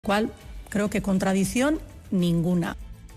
Cual creo que contradicción ninguna.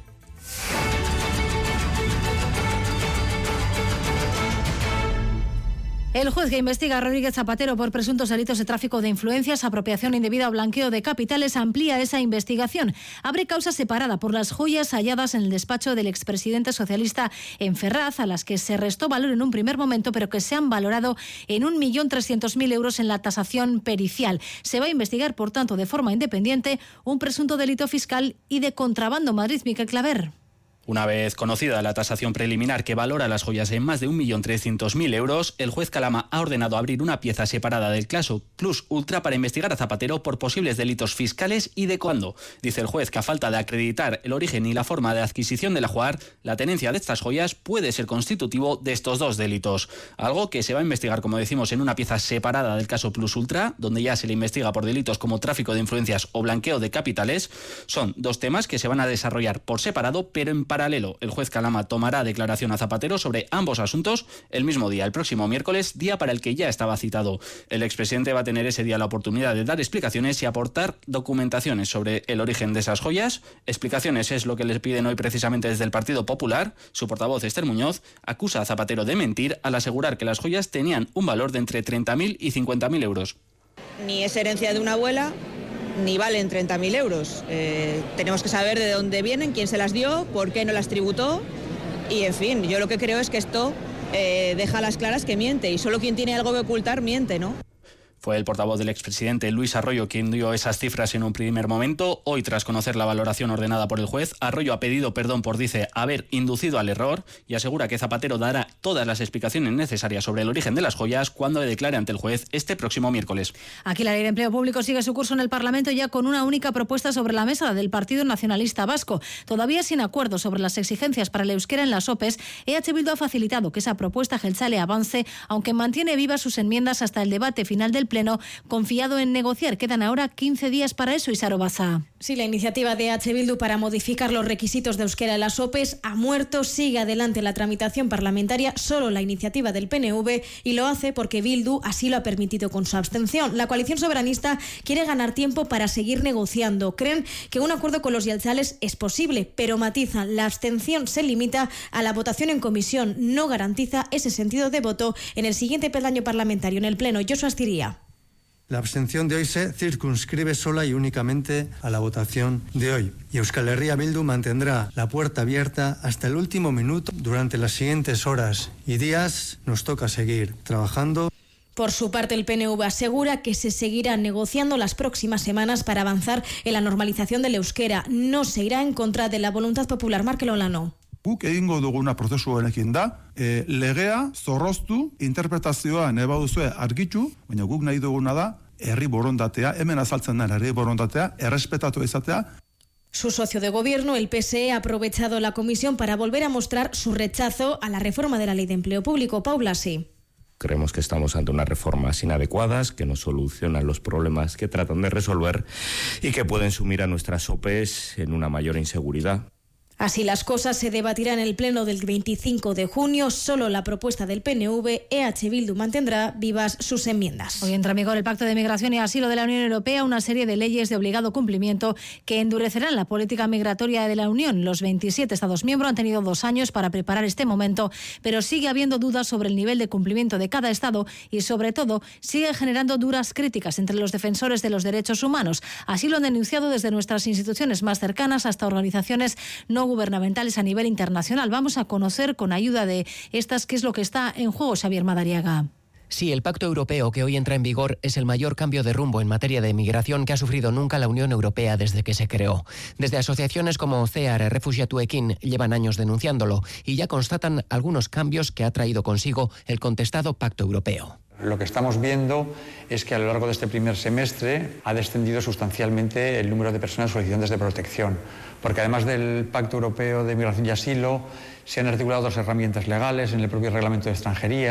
El juez que investiga a Rodríguez Zapatero por presuntos delitos de tráfico de influencias, apropiación indebida o blanqueo de capitales amplía esa investigación. Abre causa separada por las joyas halladas en el despacho del expresidente socialista en Ferraz, a las que se restó valor en un primer momento, pero que se han valorado en 1.300.000 euros en la tasación pericial. Se va a investigar, por tanto, de forma independiente, un presunto delito fiscal y de contrabando. Madrid, Miquel Claver. Una vez conocida la tasación preliminar que valora las joyas en más de 1.300.000 euros, el juez Calama ha ordenado abrir una pieza separada del caso Plus Ultra para investigar a Zapatero por posibles delitos fiscales y de cuándo. Dice el juez que a falta de acreditar el origen y la forma de adquisición del ajuar, la tenencia de estas joyas puede ser constitutivo de estos dos delitos. Algo que se va a investigar, como decimos, en una pieza separada del caso Plus Ultra, donde ya se le investiga por delitos como tráfico de influencias o blanqueo de capitales. Son dos temas que se van a desarrollar por separado, pero en paralelo. El juez Calama tomará declaración a Zapatero sobre ambos asuntos el mismo día, el próximo miércoles, día para el que ya estaba citado. El expresidente va a tener ese día la oportunidad de dar explicaciones y aportar documentaciones sobre el origen de esas joyas. Explicaciones es lo que les piden hoy precisamente desde el Partido Popular. Su portavoz, Esther Muñoz, acusa a Zapatero de mentir al asegurar que las joyas tenían un valor de entre 30.000 y 50.000 euros. Ni es herencia de una abuela, ni valen 30.000 euros. Tenemos que saber de dónde vienen, quién se las dio, por qué no las tributó. Y, en fin, yo lo que creo es que esto deja a las claras que miente. Y solo quien tiene algo que ocultar miente, ¿no? Fue el portavoz del expresidente Luis Arroyo quien dio esas cifras en un primer momento. Hoy, tras conocer la valoración ordenada por el juez, Arroyo ha pedido perdón por, dice, haber inducido al error y asegura que Zapatero dará todas las explicaciones necesarias sobre el origen de las joyas cuando le declare ante el juez este próximo miércoles. Aquí la Ley de Empleo Público sigue su curso en el Parlamento ya con una única propuesta sobre la mesa del Partido Nacionalista Vasco. Todavía sin acuerdo sobre las exigencias para el euskera en las OPEs, EH Bildu ha facilitado que esa propuesta jeltzale avance, aunque mantiene vivas sus enmiendas hasta el debate final del Pleno, confiado en negociar. Quedan ahora 15 días para eso, Isaro Baza. Sí, la iniciativa de EH Bildu para modificar los requisitos de euskera en las OPEs ha muerto. Sigue adelante la tramitación parlamentaria, solo la iniciativa del PNV, y lo hace porque Bildu así lo ha permitido con su abstención. La coalición soberanista quiere ganar tiempo para seguir negociando. Creen que un acuerdo con los jeltzales es posible, pero matizan, la abstención se limita a la votación en comisión, no garantiza ese sentido de voto en el siguiente peldaño parlamentario, en el Pleno. Josu Astiria. La abstención de hoy se circunscribe sola y únicamente a la votación de hoy. Y Euskal Herria Bildu mantendrá la puerta abierta hasta el último minuto. Durante las siguientes horas y días nos toca seguir trabajando. Por su parte, el PNV asegura que se seguirá negociando las próximas semanas para avanzar en la normalización del euskera. No se irá en contra de la voluntad popular. Markel Olano. Guk egingo duguna prozesu honekin da, legea zorroztu, interpretazioa nahi baduzue argitu, baina guk nahi duguna da, herri borondatea, hemen azaltzen da herri borondatea, errespetatu izatea. Su socio de gobierno, el PSE, ha aprovechado la comisión para volver a mostrar su rechazo a la reforma de la Ley de Empleo Público. Paula, sí. Creemos que estamos ante unas reformas inadecuadas, que no solucionan los problemas que tratan de resolver y que pueden sumir a nuestras OPEs en una mayor inseguridad. Así las cosas, se debatirá en el Pleno del 25 de junio. Solo la propuesta del PNV, EH Bildu mantendrá vivas sus enmiendas. Hoy entra en vigor el Pacto de Migración y Asilo de la Unión Europea, una serie de leyes de obligado cumplimiento que endurecerán la política migratoria de la Unión. Los 27 Estados miembros han tenido 2 años para preparar este momento, pero sigue habiendo dudas sobre el nivel de cumplimiento de cada Estado y, sobre todo, sigue generando duras críticas entre los defensores de los derechos humanos. Así lo han denunciado desde nuestras instituciones más cercanas hasta organizaciones no gubernamentales a nivel internacional. Vamos a conocer con ayuda de estas qué es lo que está en juego, Xavier Madariaga. Sí, el Pacto Europeo que hoy entra en vigor es el mayor cambio de rumbo en materia de migración que ha sufrido nunca la Unión Europea desde que se creó. Desde asociaciones como CEAR Refugiatuekin llevan años denunciándolo y ya constatan algunos cambios que ha traído consigo el contestado Pacto Europeo. Lo que estamos viendo es que a lo largo de este primer semestre ha descendido sustancialmente el número de personas solicitantes de protección, porque además del Pacto Europeo de Migración y Asilo, se han articulado otras herramientas legales en el propio Reglamento de Extranjería.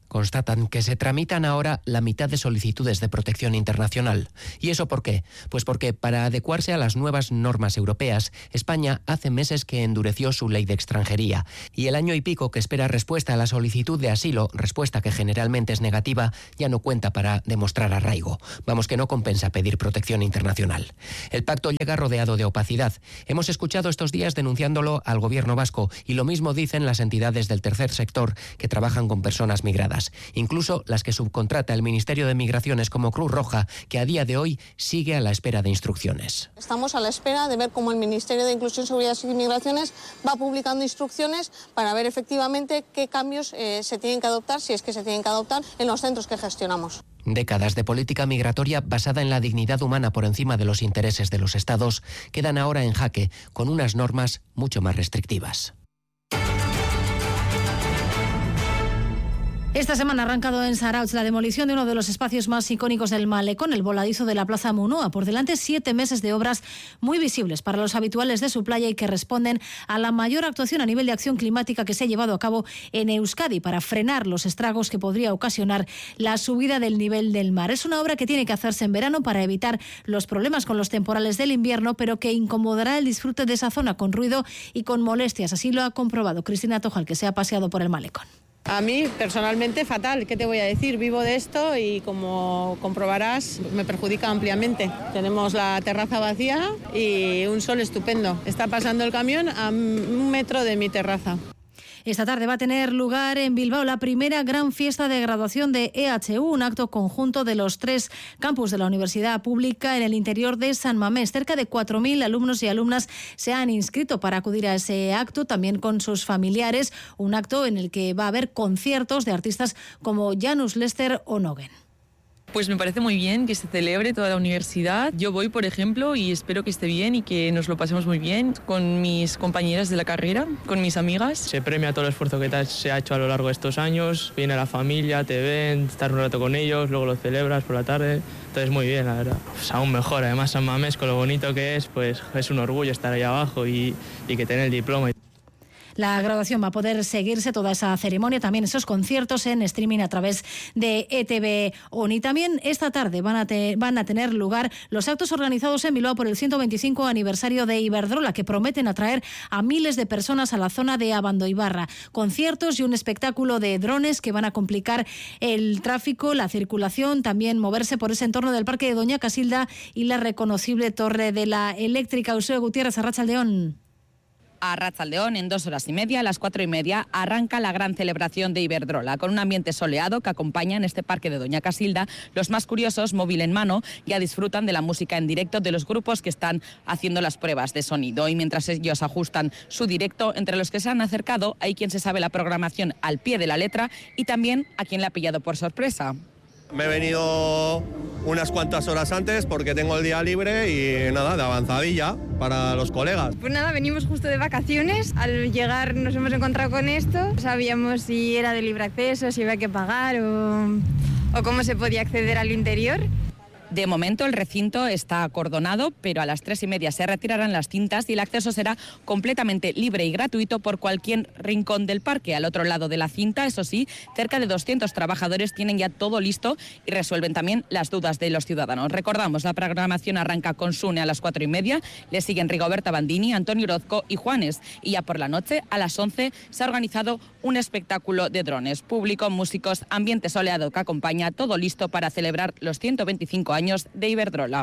constatan que se tramitan ahora la mitad de solicitudes de protección internacional. ¿Y eso por qué? Pues porque para adecuarse a las nuevas normas europeas, España hace meses que endureció su ley de extranjería. Y el año y pico que espera respuesta a la solicitud de asilo, respuesta que generalmente es negativa, ya no cuenta para demostrar arraigo. Vamos, que no compensa pedir protección internacional. El pacto llega rodeado de opacidad. Hemos escuchado estos días denunciándolo al gobierno vasco y lo mismo dicen las entidades del tercer sector que trabajan con personas migradas, incluso las que subcontrata el Ministerio de Migraciones como Cruz Roja, que a día de hoy sigue a la espera de instrucciones. Estamos a la espera de ver cómo el Ministerio de Inclusión, Seguridad y Migraciones va publicando instrucciones para ver efectivamente qué cambios se tienen que adoptar, si es que se tienen que adoptar, en los centros que gestionamos. Décadas de política migratoria basada en la dignidad humana por encima de los intereses de los estados quedan ahora en jaque con unas normas mucho más restrictivas. Esta semana ha arrancado en Zarautz la demolición de uno de los espacios más icónicos del Malecón, el voladizo de la Plaza Munoa. Por delante 7 meses de obras muy visibles para los habituales de su playa y que responden a la mayor actuación a nivel de acción climática que se ha llevado a cabo en Euskadi para frenar los estragos que podría ocasionar la subida del nivel del mar. Es una obra que tiene que hacerse en verano para evitar los problemas con los temporales del invierno, pero que incomodará el disfrute de esa zona con ruido y con molestias. Así lo ha comprobado Cristina Tojal, que se ha paseado por el Malecón. A mí, personalmente, fatal. ¿Qué te voy a decir? Vivo de esto y, como comprobarás, me perjudica ampliamente. Tenemos la terraza vacía y un sol estupendo. Está pasando el camión a 1 metro de mi terraza. Esta tarde va a tener lugar en Bilbao la primera gran fiesta de graduación de EHU, un acto conjunto de los 3 campus de la Universidad Pública en el interior de San Mamés. Cerca de 4.000 alumnos y alumnas se han inscrito para acudir a ese acto, también con sus familiares, un acto en el que va a haber conciertos de artistas como Janus Lester o Nogen. Pues me parece muy bien que se celebre toda la universidad. Yo voy, por ejemplo, y espero que esté bien y que nos lo pasemos muy bien con mis compañeras de la carrera, con mis amigas. Se premia todo el esfuerzo que se ha hecho a lo largo de estos años. Viene la familia, te ven, estar un rato con ellos, luego lo celebras por la tarde. Entonces muy bien, la verdad. Pues aún mejor. Además, San Mamés, con lo bonito que es, pues es un orgullo estar ahí abajo y que tener el diploma. La graduación va a poder seguirse toda esa ceremonia, también esos conciertos en streaming a través de ETV ONI. También esta tarde van a tener lugar los actos organizados en Bilbao por el 125 aniversario de Iberdrola, que prometen atraer a miles de personas a la zona de Abandoibarra. Conciertos y un espectáculo de drones que van a complicar el tráfico, la circulación, también moverse por ese entorno del Parque de Doña Casilda y la reconocible Torre de la Eléctrica. Eusebio Gutiérrez, Arratsaldeón. A Arratsaldeón, en 2 horas y media, a las 4:30, arranca la gran celebración de Iberdrola, con un ambiente soleado que acompaña en este parque de Doña Casilda. Los más curiosos, móvil en mano, ya disfrutan de la música en directo de los grupos que están haciendo las pruebas de sonido. Y mientras ellos ajustan su directo, entre los que se han acercado, hay quien se sabe la programación al pie de la letra y también a quien le ha pillado por sorpresa. Me he venido unas cuantas horas antes porque tengo el día libre y nada, de avanzadilla para los colegas. Pues nada, venimos justo de vacaciones. Al llegar nos hemos encontrado con esto. No sabíamos si era de libre acceso, si había que pagar o cómo se podía acceder al interior. De momento el recinto está acordonado, pero a las 3:30 se retirarán las cintas y el acceso será completamente libre y gratuito por cualquier rincón del parque. Al otro lado de la cinta, eso sí, cerca de 200 trabajadores tienen ya todo listo y resuelven también las dudas de los ciudadanos. Recordamos, la programación arranca con Sune a las 4:30, le siguen Rigoberta Bandini, Antonio Orozco y Juanes. Y ya por la noche, a las 11, se ha organizado un espectáculo de drones. Público, músicos, ambiente soleado que acompaña, todo listo para celebrar los 125 años de Iberdrola.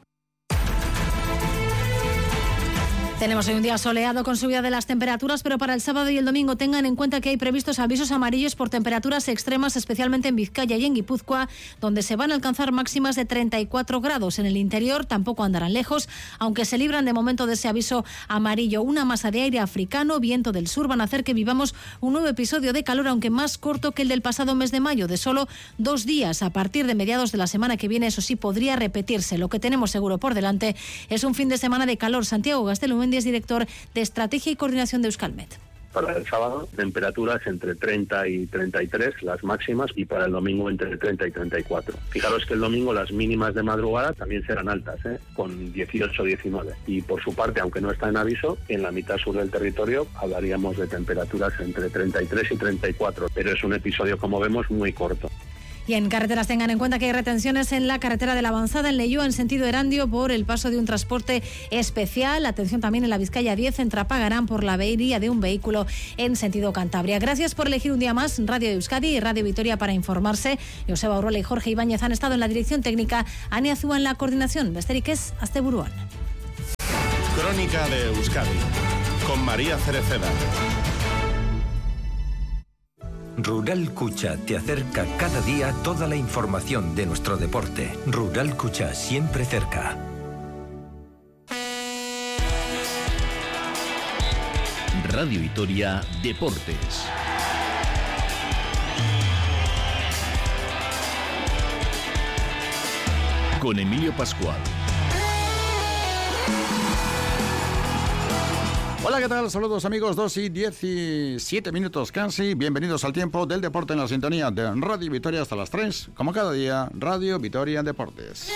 Tenemos hoy un día soleado con subida de las temperaturas, pero para el sábado y el domingo tengan en cuenta que hay previstos avisos amarillos por temperaturas extremas, especialmente en Vizcaya y en Guipúzcoa, donde se van a alcanzar máximas de 34 grados. En el interior tampoco andarán lejos, aunque se libran de momento de ese aviso amarillo. Una masa de aire africano, viento del sur, van a hacer que vivamos un nuevo episodio de calor, aunque más corto que el del pasado mes de mayo, de solo 2 días. A partir de mediados de la semana que viene, eso sí, podría repetirse. Lo que tenemos seguro por delante es un fin de semana de calor. Santiago Gastelum es director de Estrategia y Coordinación de Euskalmet. para el sábado, temperaturas entre 30 y 33, las máximas, y para el domingo entre 30 y 34. Fijaros que el domingo las mínimas de madrugada también serán altas, con 18-19. Y por su parte, aunque no está en aviso, en la mitad sur del territorio hablaríamos de temperaturas entre 33 y 34, pero es un episodio, como vemos, muy corto. Y en carreteras tengan en cuenta que hay retenciones en la carretera de la Avanzada en Leioa en sentido Erandio por el paso de un transporte especial. Atención también en la Vizcaya 10 en Trapagarán por la avería de un vehículo en sentido Cantabria. Gracias por elegir un día más Radio Euskadi y Radio Vitoria para informarse. Joseba Uruela y Jorge Ibáñez han estado en la dirección técnica, Ania Zúa en la coordinación. Besterik ez, asteburuan. Crónica de Euskadi con María Cereceda. Rural Cucha te acerca cada día toda la información de nuestro deporte. Rural Cucha, siempre cerca. Radio Vitoria Deportes. Con Emilio Pascual. Hola, ¿qué tal? Saludos amigos, 2:17 casi. Bienvenidos al tiempo del deporte en la sintonía de Radio Vitoria hasta las 3. Como cada día, Radio Vitoria Deportes.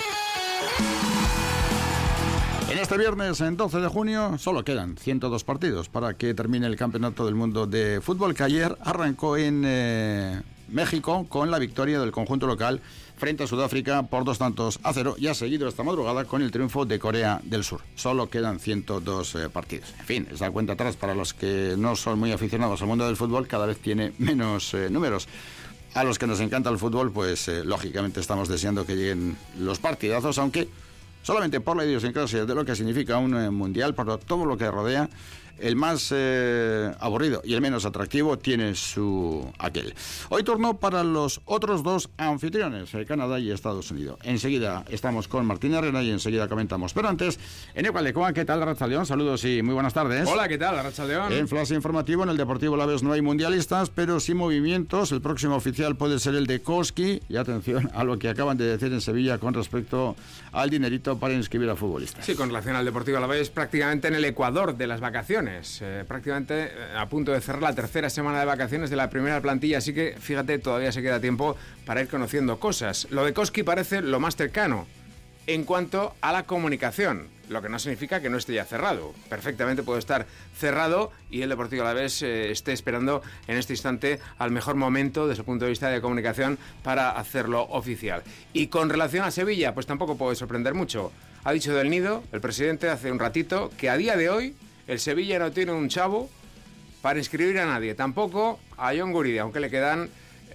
En este viernes, en 12 de junio, solo quedan 102 partidos para que termine el Campeonato del Mundo de Fútbol, que ayer arrancó en México con la victoria del conjunto local frente a Sudáfrica por 2-0 y ha seguido esta madrugada con el triunfo de Corea del Sur. Solo quedan 102 partidos. En fin, esa cuenta atrás para los que no son muy aficionados al mundo del fútbol cada vez tiene menos números. A los que nos encanta el fútbol, pues lógicamente estamos deseando que lleguen los partidazos, aunque solamente por la idiosincrasia de lo que significa un mundial, por todo lo que rodea, el más aburrido y el menos atractivo tiene su aquel. Hoy turno para los otros dos anfitriones, Canadá y Estados Unidos. Enseguida estamos con Martín Herrera y enseguida comentamos. Pero antes, en Ecualdecoa, ¿qué tal, Arratsaldeón? Saludos y muy buenas tardes. Hola, ¿qué tal, Arratsaldeón? En flash informativo, en el Deportivo Alavés no hay mundialistas, pero sí movimientos. El próximo oficial puede ser el de Koski. Y atención a lo que acaban de decir en Sevilla con respecto al dinerito para inscribir a futbolistas. Sí, con relación al Deportivo Alavés, prácticamente en el Ecuador de las vacaciones. Prácticamente a punto de cerrar la tercera semana de vacaciones de la primera plantilla, así que fíjate, todavía se queda tiempo para ir conociendo cosas. Lo de Koski parece lo más cercano en cuanto a la comunicación, lo que no significa que no esté ya cerrado. Perfectamente puede estar cerrado y el Deportivo Alavés esté esperando en este instante al mejor momento desde el punto de vista de comunicación para hacerlo oficial. Y con relación a Sevilla, pues tampoco puede sorprender mucho. Ha dicho Del Nido, el presidente, hace un ratito, que a día de hoy el Sevilla no tiene un chavo para inscribir a nadie, tampoco a Jon Guridi, aunque le quedan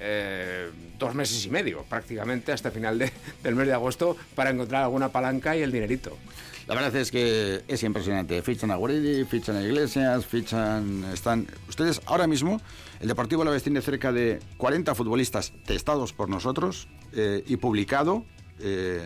2 meses y medio prácticamente hasta final del mes de agosto para encontrar alguna palanca y el dinerito. La verdad es que es impresionante. Fichan a Guridi, fichan a Iglesias, están... Ustedes ahora mismo, el Deportivo Alavés tiene cerca de 40 futbolistas testados por nosotros y publicado que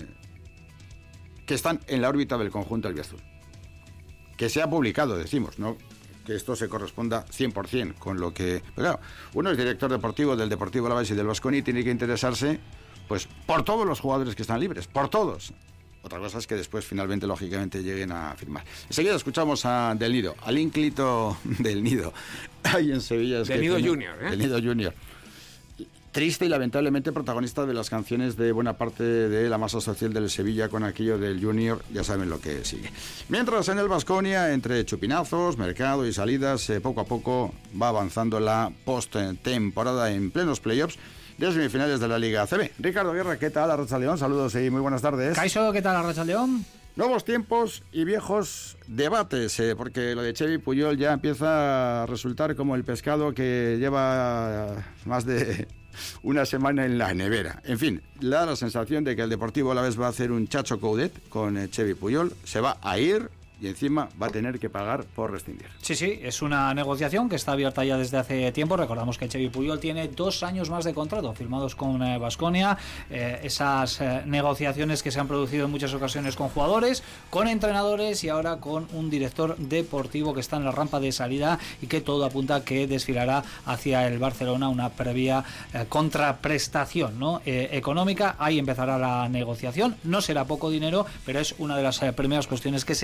están en la órbita del conjunto albiazul. Que se ha publicado, decimos, ¿no? Que esto se corresponda 100% con lo que... Pero claro, uno es director deportivo del Deportivo Alavés y del Baskonia y tiene que interesarse, pues, por todos los jugadores que están libres, por todos. Otra cosa es que después, finalmente, lógicamente, lleguen a firmar. Enseguida escuchamos a Del Nido, al ínclito Del Nido, ahí en Sevilla. Del Nido Junior, ¿eh? Del Nido Junior. Triste y lamentablemente protagonista de las canciones de buena parte de la masa social del Sevilla con aquello del Junior, ya saben lo que sigue. Mientras en el Baskonia, entre chupinazos, mercado y salidas, poco a poco va avanzando la post-temporada en plenos playoffs de semifinales de la Liga ACB. Ricardo Guerra, ¿qué tal? Arratsaldeón, saludos y muy buenas tardes. Caixo, ¿qué tal? Arratsaldeón. Nuevos tiempos y viejos debates, porque lo de Xevi Puyol ya empieza a resultar como el pescado que lleva más de una semana en la nevera. En fin, da la sensación de que el Deportivo Alavés va a hacer un Chacho Coudet con Xevi Puyol, se va a ir y encima va a tener que pagar por rescindir. Sí, es una negociación que está abierta ya desde hace tiempo. Recordamos que Xevi Puyol tiene 2 años más de contrato firmados con Baskonia. Esas negociaciones que se han producido en muchas ocasiones con jugadores, con entrenadores y ahora con un director deportivo que está en la rampa de salida y que todo apunta que desfilará hacia el Barcelona una previa contraprestación, ¿no? Económica. Ahí empezará la negociación. No será poco dinero, pero es una de las primeras cuestiones que se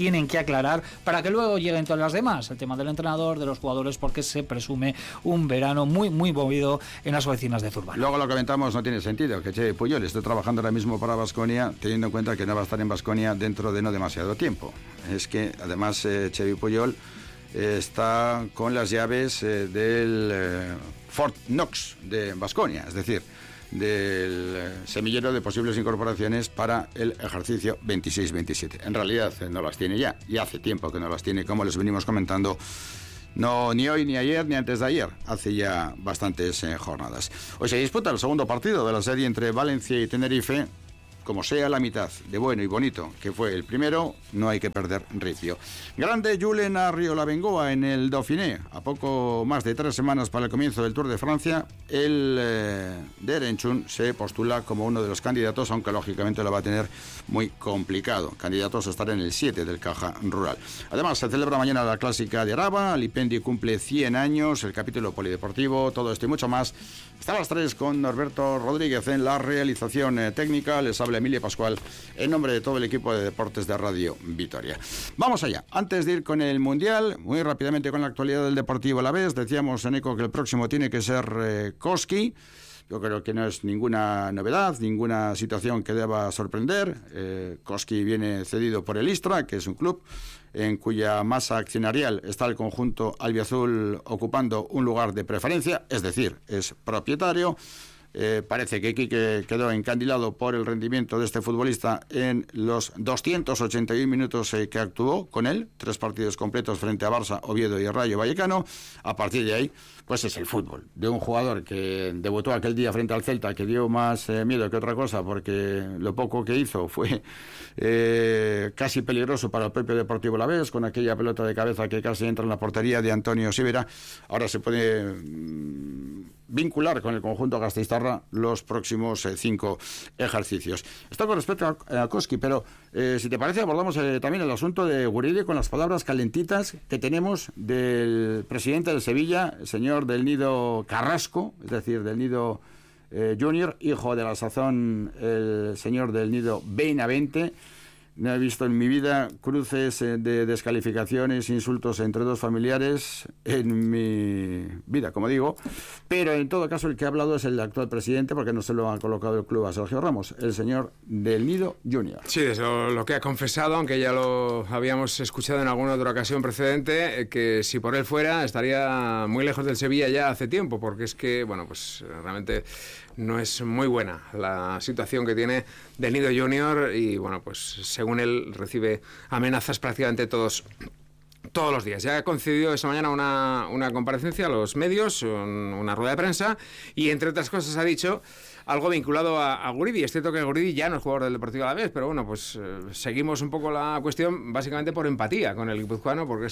tienen que aclarar para que luego lleguen todas las demás. El tema del entrenador, de los jugadores, porque se presume un verano muy, muy movido en las oficinas de Zurbarán. Luego lo comentamos, no tiene sentido que Xavi Puyol esté trabajando ahora mismo para Baskonia, teniendo en cuenta que no va a estar en Baskonia dentro de no demasiado tiempo. Es que además Xavi Puyol está con las llaves del Fort Knox de Baskonia, es decir, del semillero de posibles incorporaciones para el ejercicio 26-27. En realidad no las tiene ya, y hace tiempo que no las tiene, como les venimos comentando, no ni hoy, ni ayer, ni antes de ayer, hace ya bastantes jornadas. Hoy se disputa el segundo partido de la serie entre Valencia y Tenerife. Como sea la mitad de bueno y bonito que fue el primero, no hay que perder ritmo. Grande Julen Arriola-Bengoa en el Dauphiné. A poco más de 3 semanas para el comienzo del Tour de Francia, el de Erenchun se postula como uno de los candidatos, aunque lógicamente lo va a tener muy complicado. Candidatos a estar en el 7 del Caja Rural. Además, se celebra mañana la Clásica de Araba. Alipendi cumple 100 años, el capítulo polideportivo, todo esto y mucho más. Está a las 3 con Norberto Rodríguez en la realización técnica. Les habla Emilio Pascual en nombre de todo el equipo de deportes de Radio Vitoria. Vamos allá. Antes de ir con el Mundial, muy rápidamente con la actualidad del Deportivo Alavés. Decíamos, Eneco, que el próximo tiene que ser Koski. Yo creo que no es ninguna novedad, ninguna situación que deba sorprender. Koski viene cedido por el Istra, que es un club en cuya masa accionarial está el conjunto albiazul ocupando un lugar de preferencia, es decir, es propietario. Parece que Quique quedó encandilado por el rendimiento de este futbolista en los 281 minutos que actuó con él, 3 partidos completos frente a Barça, Oviedo y Rayo Vallecano. A partir de ahí, pues es el fútbol de un jugador que debutó aquel día frente al Celta, que dio más miedo que otra cosa, porque lo poco que hizo fue casi peligroso para el propio Deportivo Alavés, con aquella pelota de cabeza que casi entra en la portería de Antonio Sivera. Ahora se puede vincular con el conjunto gasteiztarra los próximos 5 ejercicios. Esto con respecto a Koski, pero si te parece abordamos también el asunto de Guridi con las palabras calentitas que tenemos del presidente del Sevilla, el señor del Nido Carrasco, es decir, del Nido Junior, hijo de la sazón el señor del Nido Benavente. No he visto en mi vida cruces de descalificaciones, insultos entre dos familiares en mi vida, como digo, pero en todo caso el que ha hablado es el actual presidente, porque no se lo ha colocado el club a Sergio Ramos, el señor del Nido Junior. Sí, eso lo que ha confesado, aunque ya lo habíamos escuchado en alguna otra ocasión precedente, que si por él fuera estaría muy lejos del Sevilla ya hace tiempo, porque es que, bueno, pues realmente no es muy buena la situación que tiene del Nido Junior y, bueno, pues según él recibe amenazas prácticamente todos los días. Ya ha concedido esta mañana una comparecencia a los medios, una rueda de prensa, y entre otras cosas ha dicho algo vinculado a Guridi. Es cierto que Guridi ya no es jugador del Deportivo Alavés, pero bueno, pues seguimos un poco la cuestión básicamente por empatía con el guipuzcoano, porque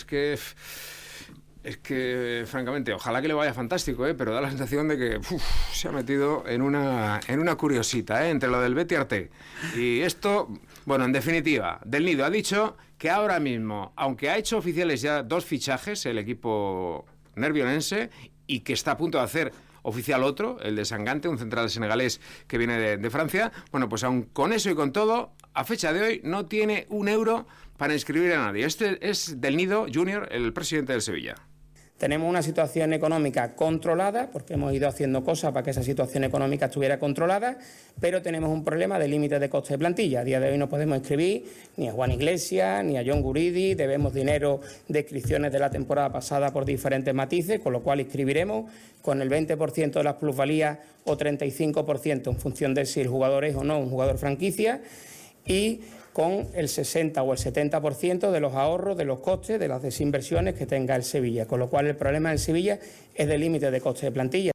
es que, francamente, ojalá que le vaya fantástico, pero da la sensación de que se ha metido en una curiosita, entre lo del Betty Arte. Y esto, bueno, en definitiva, del Nido ha dicho que ahora mismo, aunque ha hecho oficiales ya 2 fichajes, el equipo nervionense, y que está a punto de hacer oficial otro, el de Sangante, un central senegalés que viene de Francia, bueno, pues aun con eso y con todo, a fecha de hoy no tiene un euro para inscribir a nadie. Este es del Nido Junior, el presidente del Sevilla. Tenemos una situación económica controlada, porque hemos ido haciendo cosas para que esa situación económica estuviera controlada, pero tenemos un problema de límite de coste de plantilla. A día de hoy no podemos inscribir ni a Juan Iglesias, ni a John Guridi, debemos dinero de inscripciones de la temporada pasada por diferentes matices, con lo cual inscribiremos con el 20% de las plusvalías o 35% en función de si el jugador es o no un jugador franquicia, y con el 60 o el 70% de los ahorros, de los costes, de las desinversiones que tenga el Sevilla, con lo cual el problema del Sevilla es del límite de coste de plantilla.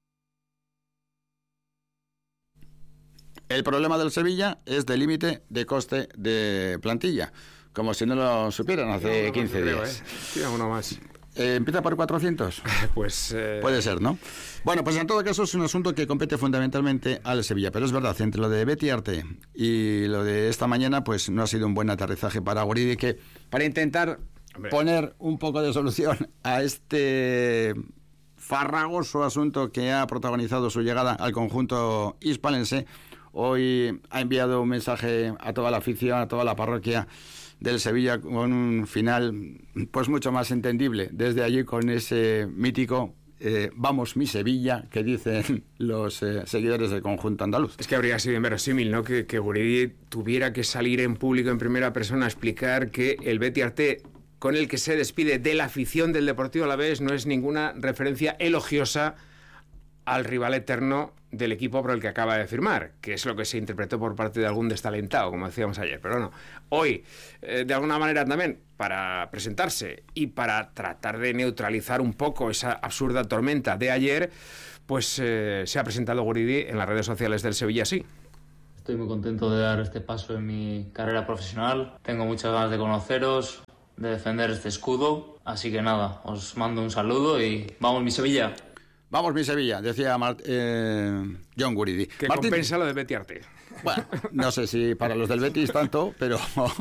El problema del Sevilla es del límite de coste de plantilla, como si no lo supieran hace 15 días. Tira uno más. ¿Empieza por 400? Pues puede ser, ¿no? Bueno, pues en todo caso es un asunto que compete fundamentalmente al Sevilla, pero es verdad, entre lo de Betty Arte y lo de esta mañana, pues no ha sido un buen aterrizaje para Guridi, que para intentar poner un poco de solución a este farragoso asunto que ha protagonizado su llegada al conjunto hispalense, hoy ha enviado un mensaje a toda la afición, a toda la parroquia, del Sevilla con un final pues mucho más entendible desde allí, con ese mítico vamos mi Sevilla, que dicen los seguidores del conjunto andaluz. Es que habría sido inverosímil, ¿no?, que Guridi tuviera que salir en público, en primera persona, a explicar que el Betty Arte, con el que se despide de la afición del Deportivo Alavés, no es ninguna referencia elogiosa al rival eterno del equipo por el que acaba de firmar, que es lo que se interpretó por parte de algún destalentado, como decíamos ayer. Pero no, hoy, de alguna manera también, para presentarse y para tratar de neutralizar un poco esa absurda tormenta de ayer, pues se ha presentado Guridi en las redes sociales del Sevilla, sí. Estoy muy contento de dar este paso en mi carrera profesional. Tengo muchas ganas de conoceros, de defender este escudo. Así que nada, os mando un saludo y ¡vamos mi Sevilla! Vamos mi Sevilla, decía John Guridi. Que Martín, compensa lo de Betty Arte. Bueno, no sé si para los del Betis tanto, pero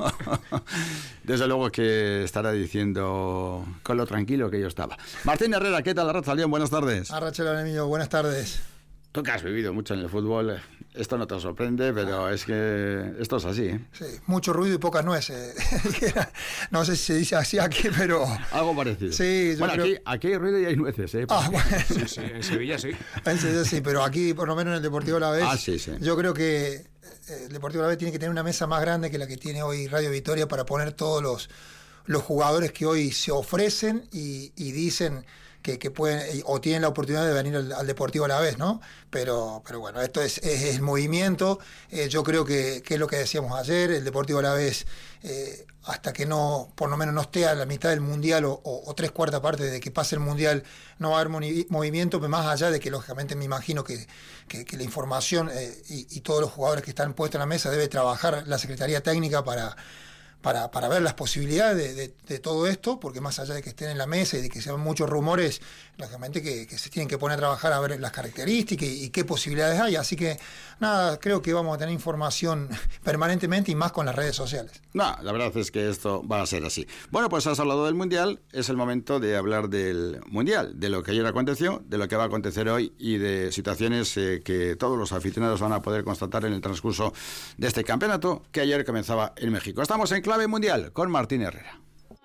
desde luego que estará diciendo con lo tranquilo que yo estaba. Martín Herrera, ¿qué tal, Arratsaldeon? Buenas tardes. Arratsaldeon, Emilio, buenas tardes. Tú que has vivido mucho en el fútbol, esto no te sorprende, pero es que esto es así, ¿eh? Sí, mucho ruido y pocas nueces. No sé si se dice así aquí, pero... Algo parecido. Sí, bueno, creo... aquí hay ruido y hay nueces, ¿eh? Bueno. Sí, en Sevilla sí. En Sevilla sí, pero aquí, por lo menos en el Deportivo Alavés, sí. Yo creo que el Deportivo Alavés tiene que tener una mesa más grande que la que tiene hoy Radio Victoria para poner todos los jugadores que hoy se ofrecen y dicen... Que pueden o tienen la oportunidad de venir al Deportivo Alavés, ¿no? Pero bueno, esto es el movimiento. Yo creo que es lo que decíamos ayer, el Deportivo Alavés, hasta que no, por lo menos no esté a la mitad del Mundial o 3/4 partes de que pase el Mundial, no va a haber movimiento, pero más allá de que lógicamente me imagino que la información y todos los jugadores que están puestos en la mesa debe trabajar la Secretaría Técnica para ver las posibilidades de todo esto, porque más allá de que estén en la mesa y de que sean muchos rumores, lógicamente que se tienen que poner a trabajar a ver las características y qué posibilidades hay. Así que, nada, creo que vamos a tener información permanentemente y más con las redes sociales. No, la verdad es que esto va a ser así. Bueno, pues has hablado del Mundial, es el momento de hablar del Mundial, de lo que ayer aconteció, de lo que va a acontecer hoy y de situaciones que todos los aficionados van a poder constatar en el transcurso de este campeonato que ayer comenzaba en México. Estamos en Clave Mundial con Martín Herrera.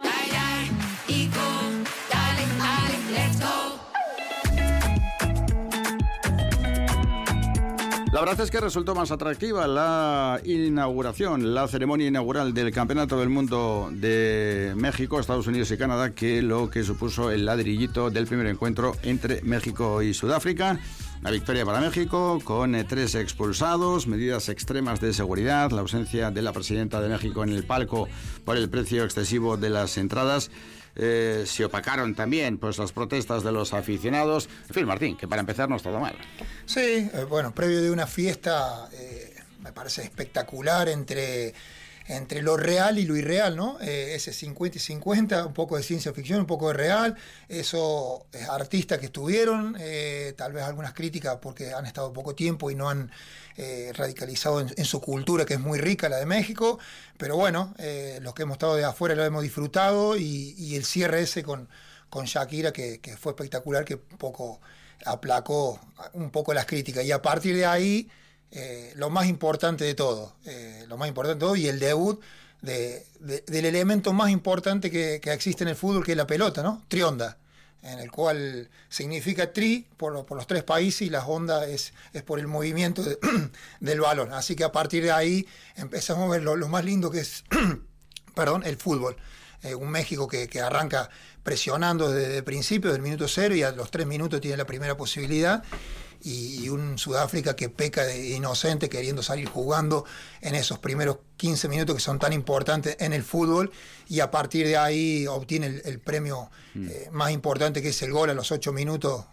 La verdad es que resultó más atractiva la ceremonia inaugural del Campeonato del Mundo de México, Estados Unidos y Canadá, que lo que supuso el ladrillito del primer encuentro entre México y Sudáfrica. Una victoria para México con 3 expulsados, medidas extremas de seguridad, la ausencia de la presidenta de México en el palco por el precio excesivo de las entradas. Se opacaron también pues las protestas de los aficionados. En fin, Martín, que para empezar no está todo mal. Sí, bueno, previo de una fiesta me parece espectacular entre lo real y lo irreal, ¿no? Ese 50 y 50, un poco de ciencia ficción, un poco de real, esos artistas que estuvieron, tal vez algunas críticas porque han estado poco tiempo y no han radicalizado en su cultura, que es muy rica, la de México, pero bueno, los que hemos estado de afuera lo hemos disfrutado y el cierre ese con Shakira, que fue espectacular, que un poco aplacó un poco las críticas, y a partir de ahí lo más importante de todo y el debut del elemento más importante que existe en el fútbol, que es la pelota, ¿no? Trionda, en el cual significa tri por los 3 países y la onda es por el movimiento del balón. Así que a partir de ahí empezamos a ver lo más lindo que es el fútbol. Un México que arranca presionando desde el principio, del minuto 0, y a los 3 minutos tiene la primera posibilidad, y un Sudáfrica que peca de inocente queriendo salir jugando en esos primeros 15 minutos que son tan importantes en el fútbol, y a partir de ahí obtiene el premio más importante, que es el gol a los 8 minutos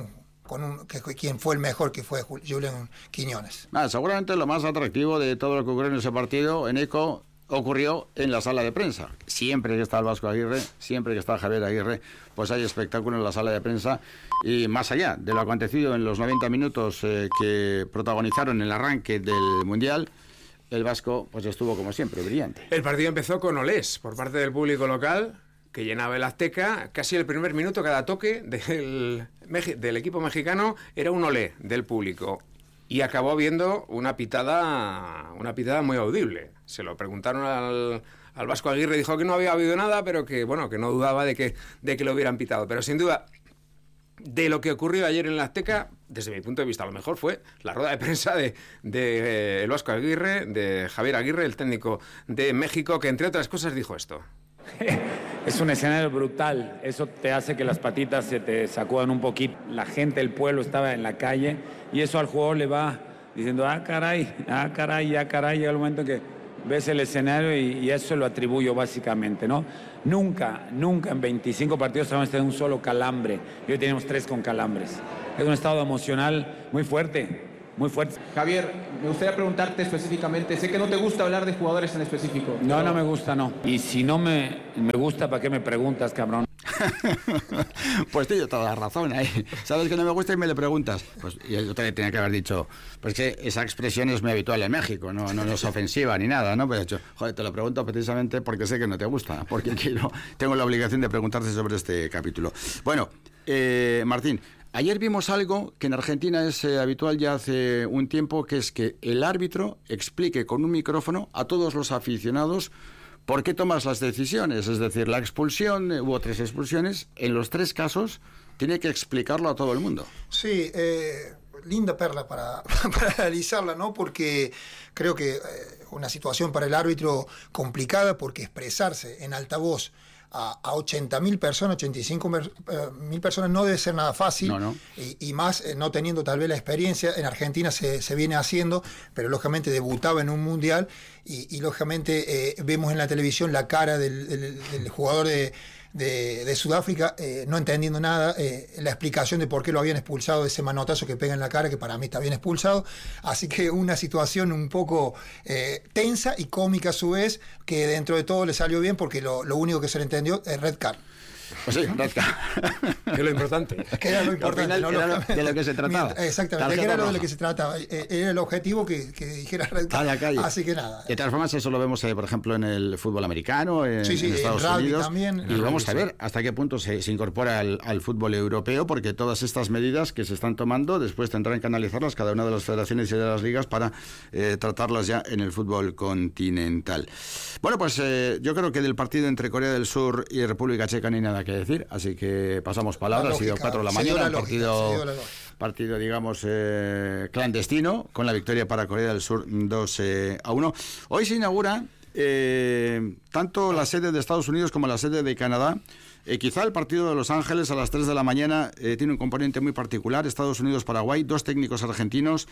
quien fue el mejor, que fue Julián Quiñones. Seguramente lo más atractivo de todo lo que ocurrió en ese partido, en ECO, ocurrió en la sala de prensa. Siempre que está el Vasco Aguirre, siempre que está Javier Aguirre, pues hay espectáculo en la sala de prensa. Y más allá de lo acontecido en los 90 minutos que protagonizaron el arranque del Mundial, el Vasco pues estuvo como siempre brillante. El partido empezó con olés por parte del público local, que llenaba el Azteca. Casi el primer minuto, cada toque del equipo mexicano era un olé del público. Y acabó viendo una pitada muy audible. Se lo preguntaron al Vasco Aguirre, dijo que no había habido nada, pero que, bueno, que no dudaba de que lo hubieran pitado. Pero sin duda, de lo que ocurrió ayer en la Azteca, desde mi punto de vista, a lo mejor fue la rueda de prensa de el Vasco Aguirre, de Javier Aguirre, el técnico de México, que entre otras cosas dijo esto. Es un escenario brutal, eso te hace que las patitas se te sacudan un poquito. La gente, el pueblo estaba en la calle y eso al jugador le va diciendo, caray, llega el momento que ves el escenario y eso lo atribuyo básicamente, ¿no? Nunca en 25 partidos hemos tenido un solo calambre y hoy tenemos 3 con calambres. Es un estado emocional muy fuerte. Muy fuerte. Javier, me gustaría preguntarte específicamente, sé que no te gusta hablar de jugadores en específico. No, pero... no me gusta, no. Y si no me gusta, ¿para qué me preguntas, cabrón? Pues tienes toda la razón ahí. Sabes que no me gusta y me le preguntas. Pues yo también tenía que haber dicho, pues que esa expresión es muy habitual en México, no es ofensiva ni nada, ¿no? Pues he dicho, joder, te lo pregunto precisamente porque sé que no te gusta, porque tengo la obligación de preguntarte sobre este capítulo. Bueno, Martín, ayer vimos algo que en Argentina es habitual ya hace un tiempo, que es que el árbitro explique con un micrófono a todos los aficionados por qué tomas las decisiones. Es decir, la expulsión, hubo 3 expulsiones, en los 3 casos tiene que explicarlo a todo el mundo. Sí, linda perla para analizarla, ¿no? Porque creo que una situación para el árbitro complicada, porque expresarse en altavoz a 80.000 personas, 85.000 personas no debe ser nada fácil. No. Y más no teniendo tal vez la experiencia. En Argentina se viene haciendo, pero lógicamente debutaba en un mundial y lógicamente vemos en la televisión la cara del jugador de Sudáfrica, no entendiendo nada, la explicación de por qué lo habían expulsado, de ese manotazo que pega en la cara, que para mí está bien expulsado. Así que una situación un poco tensa y cómica a su vez, que dentro de todo le salió bien, porque lo único que se le entendió es red card. Pues sí, red card. Que es lo importante. Que era lo importante. Al final, era de lo que se trataba. Exactamente, que era lo de lo que se trataba. Era el objetivo que dijera red card. Así que nada. De todas formas, eso lo vemos, por ejemplo, en el fútbol americano, en Estados Unidos. También. Y vamos a ver hasta qué punto se incorpora al fútbol europeo, porque todas estas medidas que se están tomando, después tendrán que analizarlas cada una de las federaciones y de las ligas para tratarlas ya en el fútbol continental. Bueno, pues yo creo que del partido entre Corea del Sur y República Checa no hay nada que decir, así que pasamos palabra. Ha sido 4 de la mañana, un partido digamos clandestino, con la victoria para Corea del Sur 2-1. Hoy se inaugura tanto la sede de Estados Unidos como la sede de Canadá. Quizá el partido de Los Ángeles a las 3 de la mañana tiene un componente muy particular. Estados Unidos-Paraguay, 2 técnicos argentinos,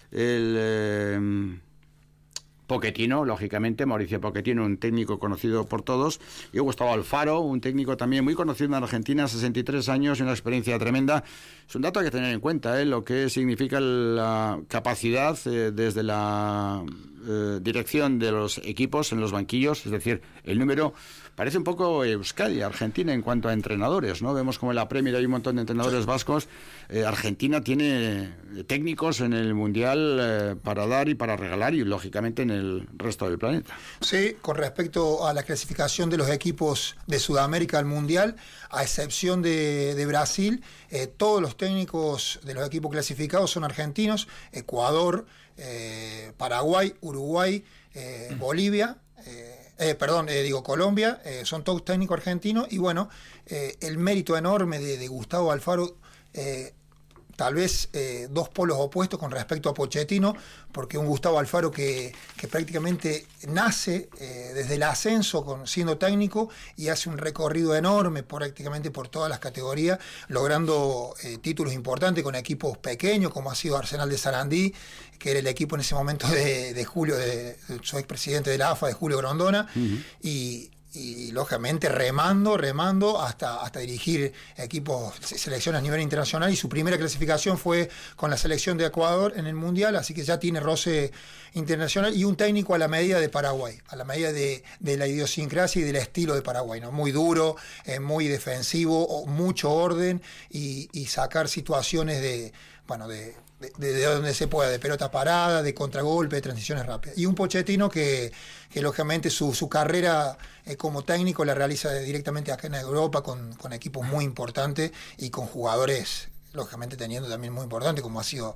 el Pochettino, lógicamente, Mauricio Pochettino, un técnico conocido por todos, y Gustavo Alfaro, un técnico también muy conocido en Argentina, 63 años y una experiencia tremenda. Es un dato que hay que tener en cuenta, lo que significa la capacidad desde la dirección de los equipos en los banquillos, es decir, el número... Parece un poco Euskadi, Argentina, en cuanto a entrenadores, ¿no? Vemos como en la Premier hay un montón de entrenadores vascos. Argentina tiene técnicos en el Mundial para dar y para regalar, y lógicamente en el resto del planeta. Sí, con respecto a la clasificación de los equipos de Sudamérica al Mundial, a excepción de Brasil, todos los técnicos de los equipos clasificados son argentinos. Ecuador, Paraguay, Uruguay, Bolivia... Colombia, son todos técnicos argentinos, y bueno, el mérito enorme de Gustavo Alfaro, tal vez 2 polos opuestos con respecto a Pochettino, porque un Gustavo Alfaro que prácticamente nace desde el ascenso siendo técnico y hace un recorrido enorme prácticamente por todas las categorías, logrando títulos importantes con equipos pequeños, como ha sido Arsenal de Sarandí, que era el equipo en ese momento de Julio, de su expresidente de la AFA, de Julio Grondona, y lógicamente remando hasta dirigir equipos, selecciones a nivel internacional, y su primera clasificación fue con la selección de Ecuador en el Mundial, así que ya tiene roce internacional, y un técnico a la medida de Paraguay, a la medida de la idiosincrasia y del estilo de Paraguay, ¿no? Muy duro, muy defensivo, mucho orden, y sacar situaciones de donde se pueda, de pelota parada, de contragolpe, de transiciones rápidas. Y un Pochettino que lógicamente su carrera como técnico la realiza directamente acá en Europa con equipos muy importantes y con jugadores, lógicamente teniendo también muy importantes, como ha sido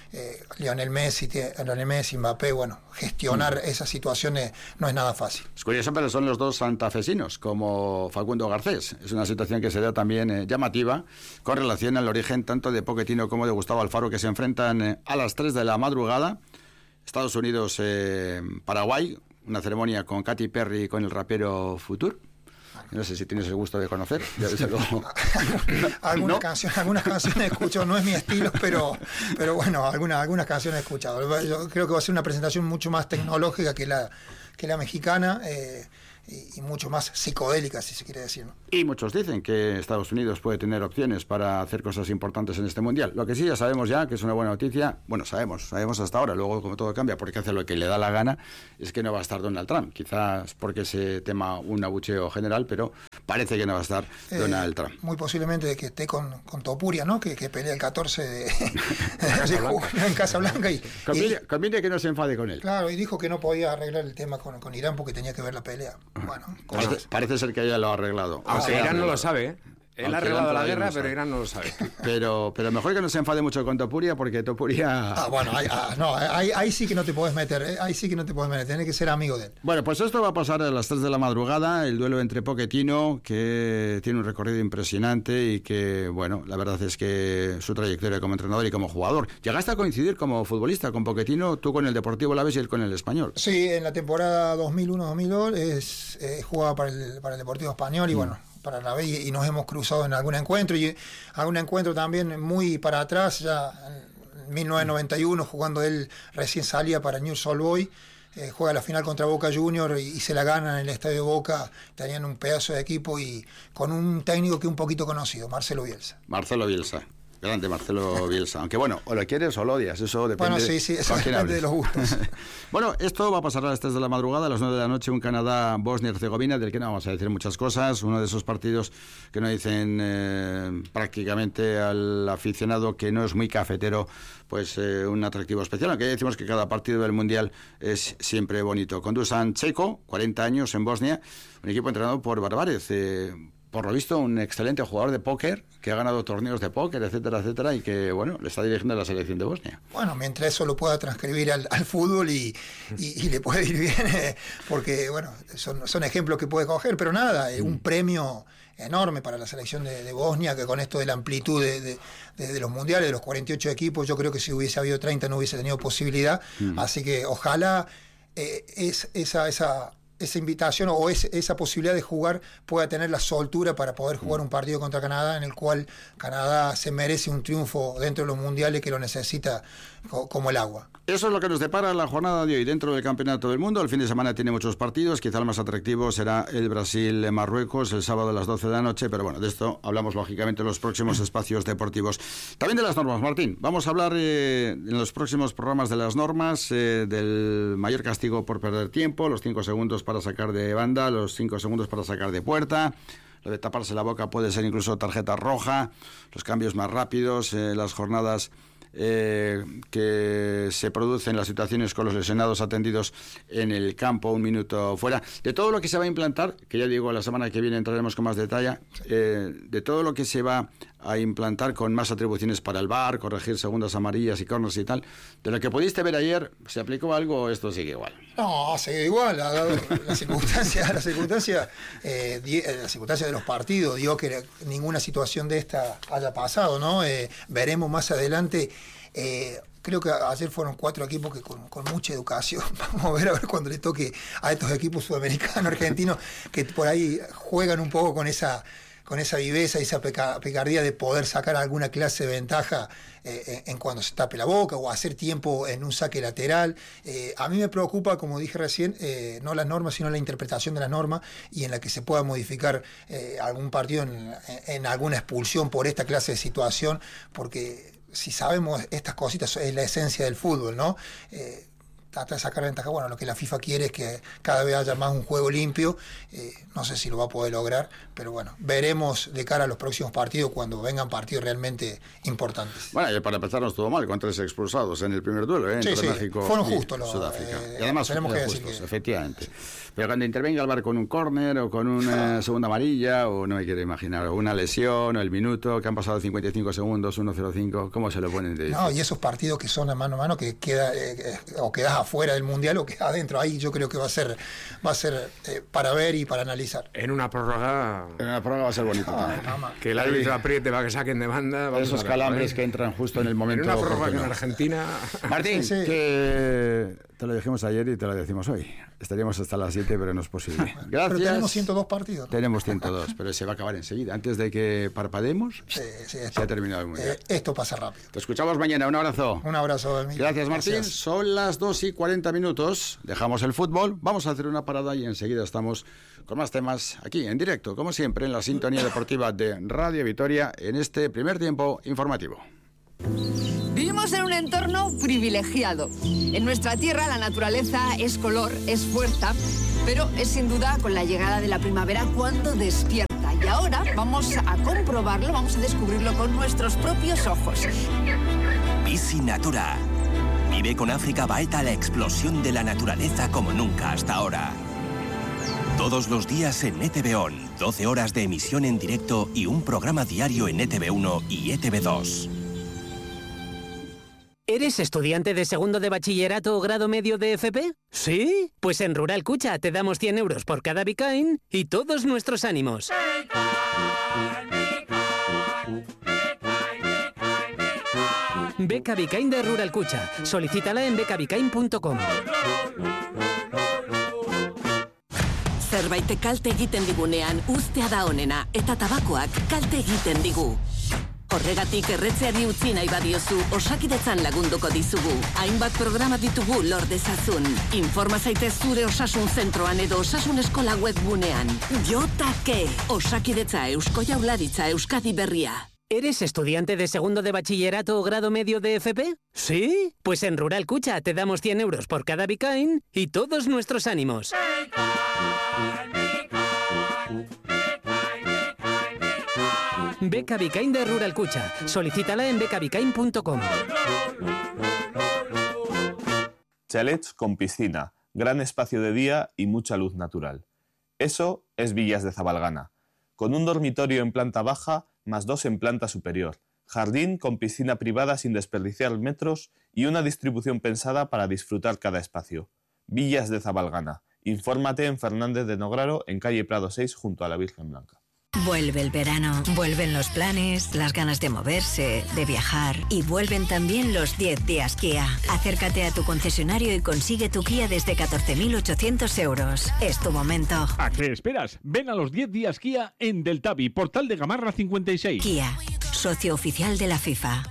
Lionel Messi, Mbappé, bueno, gestionar esas situaciones no es nada fácil. Es curioso, pero son los dos santafesinos, como Facundo Garcés. Es una situación que se da también llamativa con relación al origen tanto de Pochettino como de Gustavo Alfaro, que se enfrentan a las 3 de la madrugada. Estados Unidos, Paraguay, una ceremonia con Katy Perry y con el rapero Future. No sé si tienes el gusto de conocer. Algunas canciones escucho, no es mi estilo, pero bueno, algunas canciones he escuchado. Yo creo que va a ser una presentación mucho más tecnológica que la mexicana, y mucho más psicodélica, si se quiere decir, ¿no? Y muchos dicen que Estados Unidos puede tener opciones para hacer cosas importantes en este Mundial. Lo que sí ya sabemos ya, que es una buena noticia, bueno, sabemos hasta ahora, luego como todo cambia, porque hace lo que le da la gana, es que no va a estar Donald Trump. Quizás porque se tema un abucheo general, pero parece que no va a estar Donald Trump. Muy posiblemente que esté con Topuria, ¿no? Que pelea el 14 de en Casablanca. Conviene que no se enfade con él. Claro, y dijo que no podía arreglar el tema con Irán porque tenía que ver la pelea. Bueno, parece ser que ella lo ha arreglado. Aunque Irán no lo sabe, ¿eh? Él ha arreglado la guerra, pero Irán no lo sabe. Pero mejor que no se enfade mucho con Topuria, porque Topuria... Bueno, ahí sí que no te puedes meter, ¿eh? Ahí sí que no te puedes meter, tienes que ser amigo de él. Bueno, pues esto va a pasar a las 3 de la madrugada, el duelo entre Pochettino, que tiene un recorrido impresionante y que, bueno, la verdad es que su trayectoria como entrenador y como jugador. ¿Llegaste a coincidir como futbolista con Pochettino, tú con el Deportivo Alavés y él con el Español? Sí, en la temporada 2001-2002 jugaba para el Deportivo Español y bueno, para la vez, y nos hemos cruzado en algún encuentro, y algún encuentro también muy para atrás, ya en 1991, jugando él recién salía para Newell's Old Boys, juega la final contra Boca Juniors y se la ganan en el estadio Boca. Tenían un pedazo de equipo y con un técnico que un poquito conocido, Marcelo Bielsa. Grande Marcelo Bielsa. Aunque bueno, o lo quieres o lo odias, eso depende. Bueno, sí, eso depende de los gustos. Bueno, esto va a pasar a las 3 de la madrugada, a las 9 de la noche, un Canadá-Bosnia-Herzegovina, del que no vamos a decir muchas cosas. Uno de esos partidos que nos dicen prácticamente al aficionado que no es muy cafetero, pues un atractivo especial. Aunque ya decimos que cada partido del Mundial es siempre bonito. Con Dusan Checo, 40 años en Bosnia, un equipo entrenado por Barbárez. Por lo visto, un excelente jugador de póker que ha ganado torneos de póker, etcétera, etcétera, y que, bueno, le está dirigiendo a la selección de Bosnia. Bueno, mientras eso lo pueda transcribir al fútbol y le puede ir bien, porque, bueno, son ejemplos que puede coger, pero nada, un premio enorme para la selección de Bosnia, que con esto de la amplitud de los mundiales, de los 48 equipos, yo creo que si hubiese habido 30 no hubiese tenido posibilidad, así que ojalá esa invitación o esa posibilidad de jugar pueda tener la soltura para poder jugar un partido contra Canadá, en el cual Canadá se merece un triunfo dentro de los mundiales, que lo necesita como el agua. Eso es lo que nos depara la jornada de hoy dentro del Campeonato del Mundo. El fin de semana tiene muchos partidos, quizá el más atractivo será el Brasil-Marruecos el sábado a las 12 de la noche, pero bueno, de esto hablamos lógicamente en los próximos espacios deportivos. También de las normas, Martín. Vamos a hablar en los próximos programas de las normas, del mayor castigo por perder tiempo, los 5 segundos para sacar de banda, los 5 segundos para sacar de puerta. Lo de taparse la boca puede ser incluso tarjeta roja, los cambios más rápidos, las jornadas que se producen, las situaciones con los lesionados atendidos en el campo, 1 minuto fuera, de todo lo que se va a implantar, que ya digo, la semana que viene entraremos con más detalle, de todo lo que se va a implantar con más atribuciones para el VAR, corregir segundas amarillas y corners y tal. De lo que pudiste ver ayer, ¿se aplicó algo o esto sigue igual? No, sigue igual. La circunstancia de los partidos dio que ninguna situación de esta haya pasado, ¿no? Veremos más adelante. Creo que ayer fueron 4 equipos que con mucha educación, vamos a ver cuando le toque a estos equipos sudamericanos, argentinos, que por ahí juegan un poco con esa viveza y esa picardía de poder sacar alguna clase de ventaja en cuando se tape la boca o hacer tiempo en un saque lateral. A mí me preocupa, como dije recién, no las normas, sino la interpretación de las normas, y en la que se pueda modificar algún partido en alguna expulsión por esta clase de situación, porque si sabemos estas cositas es la esencia del fútbol, ¿no? trata de sacar ventaja. Bueno, lo que la FIFA quiere es que cada vez haya más un juego limpio. No sé si lo va a poder lograr, pero bueno, veremos de cara a los próximos partidos cuando vengan partidos realmente importantes. Bueno, y para empezar no estuvo mal, con 3 expulsados en el primer duelo, entre México fueron y justos Sudáfrica. Y además tenemos que justos, decir que... efectivamente. Pero cuando intervenga el VAR con un córner o con una segunda amarilla, o no me quiero imaginar, o una lesión, o el minuto, que han pasado 55 segundos, 1-0-5, ¿cómo se lo ponen de No, y esos partidos que son a mano, que queda o quedas afuera del Mundial o quedas adentro, ahí yo creo que va a ser para ver y para analizar. En una prórroga va a ser bonito también. Que el árbitro apriete para que saquen de banda. Esos calambres que entran justo en el momento. En una prórroga que en Argentina... Martín, que te lo dijimos ayer y te lo decimos hoy. Estaríamos hasta las 7, pero no es posible. Gracias. Pero tenemos 102 partidos, ¿no? Tenemos 102, pero se va a acabar enseguida. Antes de que parpadeemos, se ha terminado el Mundial. Esto pasa rápido. Te escuchamos mañana. Un abrazo. Un abrazo, Emilio. Gracias, Martín. Gracias. Son las 2:40. Dejamos el fútbol. Vamos a hacer una parada y enseguida estamos con más temas aquí, en directo, como siempre, en la sintonía deportiva de Radio Vitoria, en este primer tiempo informativo. Vivimos en un entorno privilegiado. En nuestra tierra la naturaleza es color, es fuerza, pero es sin duda con la llegada de la primavera cuando despierta. Y ahora vamos a comprobarlo, vamos a descubrirlo con nuestros propios ojos. Bici Natura. Vive con África Baeta la explosión de la naturaleza como nunca hasta ahora. Todos los días en ETV ON, 12 horas de emisión en directo y un programa diario en ETV1 y ETV2. ¿Eres estudiante de segundo de bachillerato o grado medio de FP? ¿Sí? Pues en Rural Cucha te damos 100 euros por cada Bicain y todos nuestros ánimos. Beca Bicain de Rural Cucha. Solicítala en becabicain.com. Zerbait kalte egiten digunean uztea da onena eta tabakoak kalte egiten digu. Horregatik erretzeari utzi nahi badiozu, Osakidetzan lagunduko dizugu. Hainbat programa ditugu lor dezazun. Informa zaitez zure osasun zentroan edo osasun eskola webgunean. JK, Osakidetza Eusko Jaurlaritza Euskadi Berria. ¿Eres estudiante de segundo de bachillerato o grado medio de FP? ¿Sí? Pues en Rural Cucha te damos 100 euros por cada Bicain y todos nuestros ánimos. Beca Bicain de Rural Cucha. Solicítala en becabicain.com. Chalets con piscina, gran espacio de día y mucha luz natural. Eso es Villas de Zabalgana, con un dormitorio en planta baja más 2 en planta superior, jardín con piscina privada sin desperdiciar metros y una distribución pensada para disfrutar cada espacio. Villas de Zabalgana. Infórmate en Fernández de Nograro, en calle Prado 6, junto a la Virgen Blanca. Vuelve el verano, vuelven los planes, las ganas de moverse, de viajar y vuelven también los 10 días Kia. Acércate a tu concesionario y consigue tu Kia desde 14.800 euros. Es tu momento. ¿A qué esperas? Ven a los 10 días Kia en Deltavi, Portal de Gamarra 56. Kia, socio oficial de la FIFA.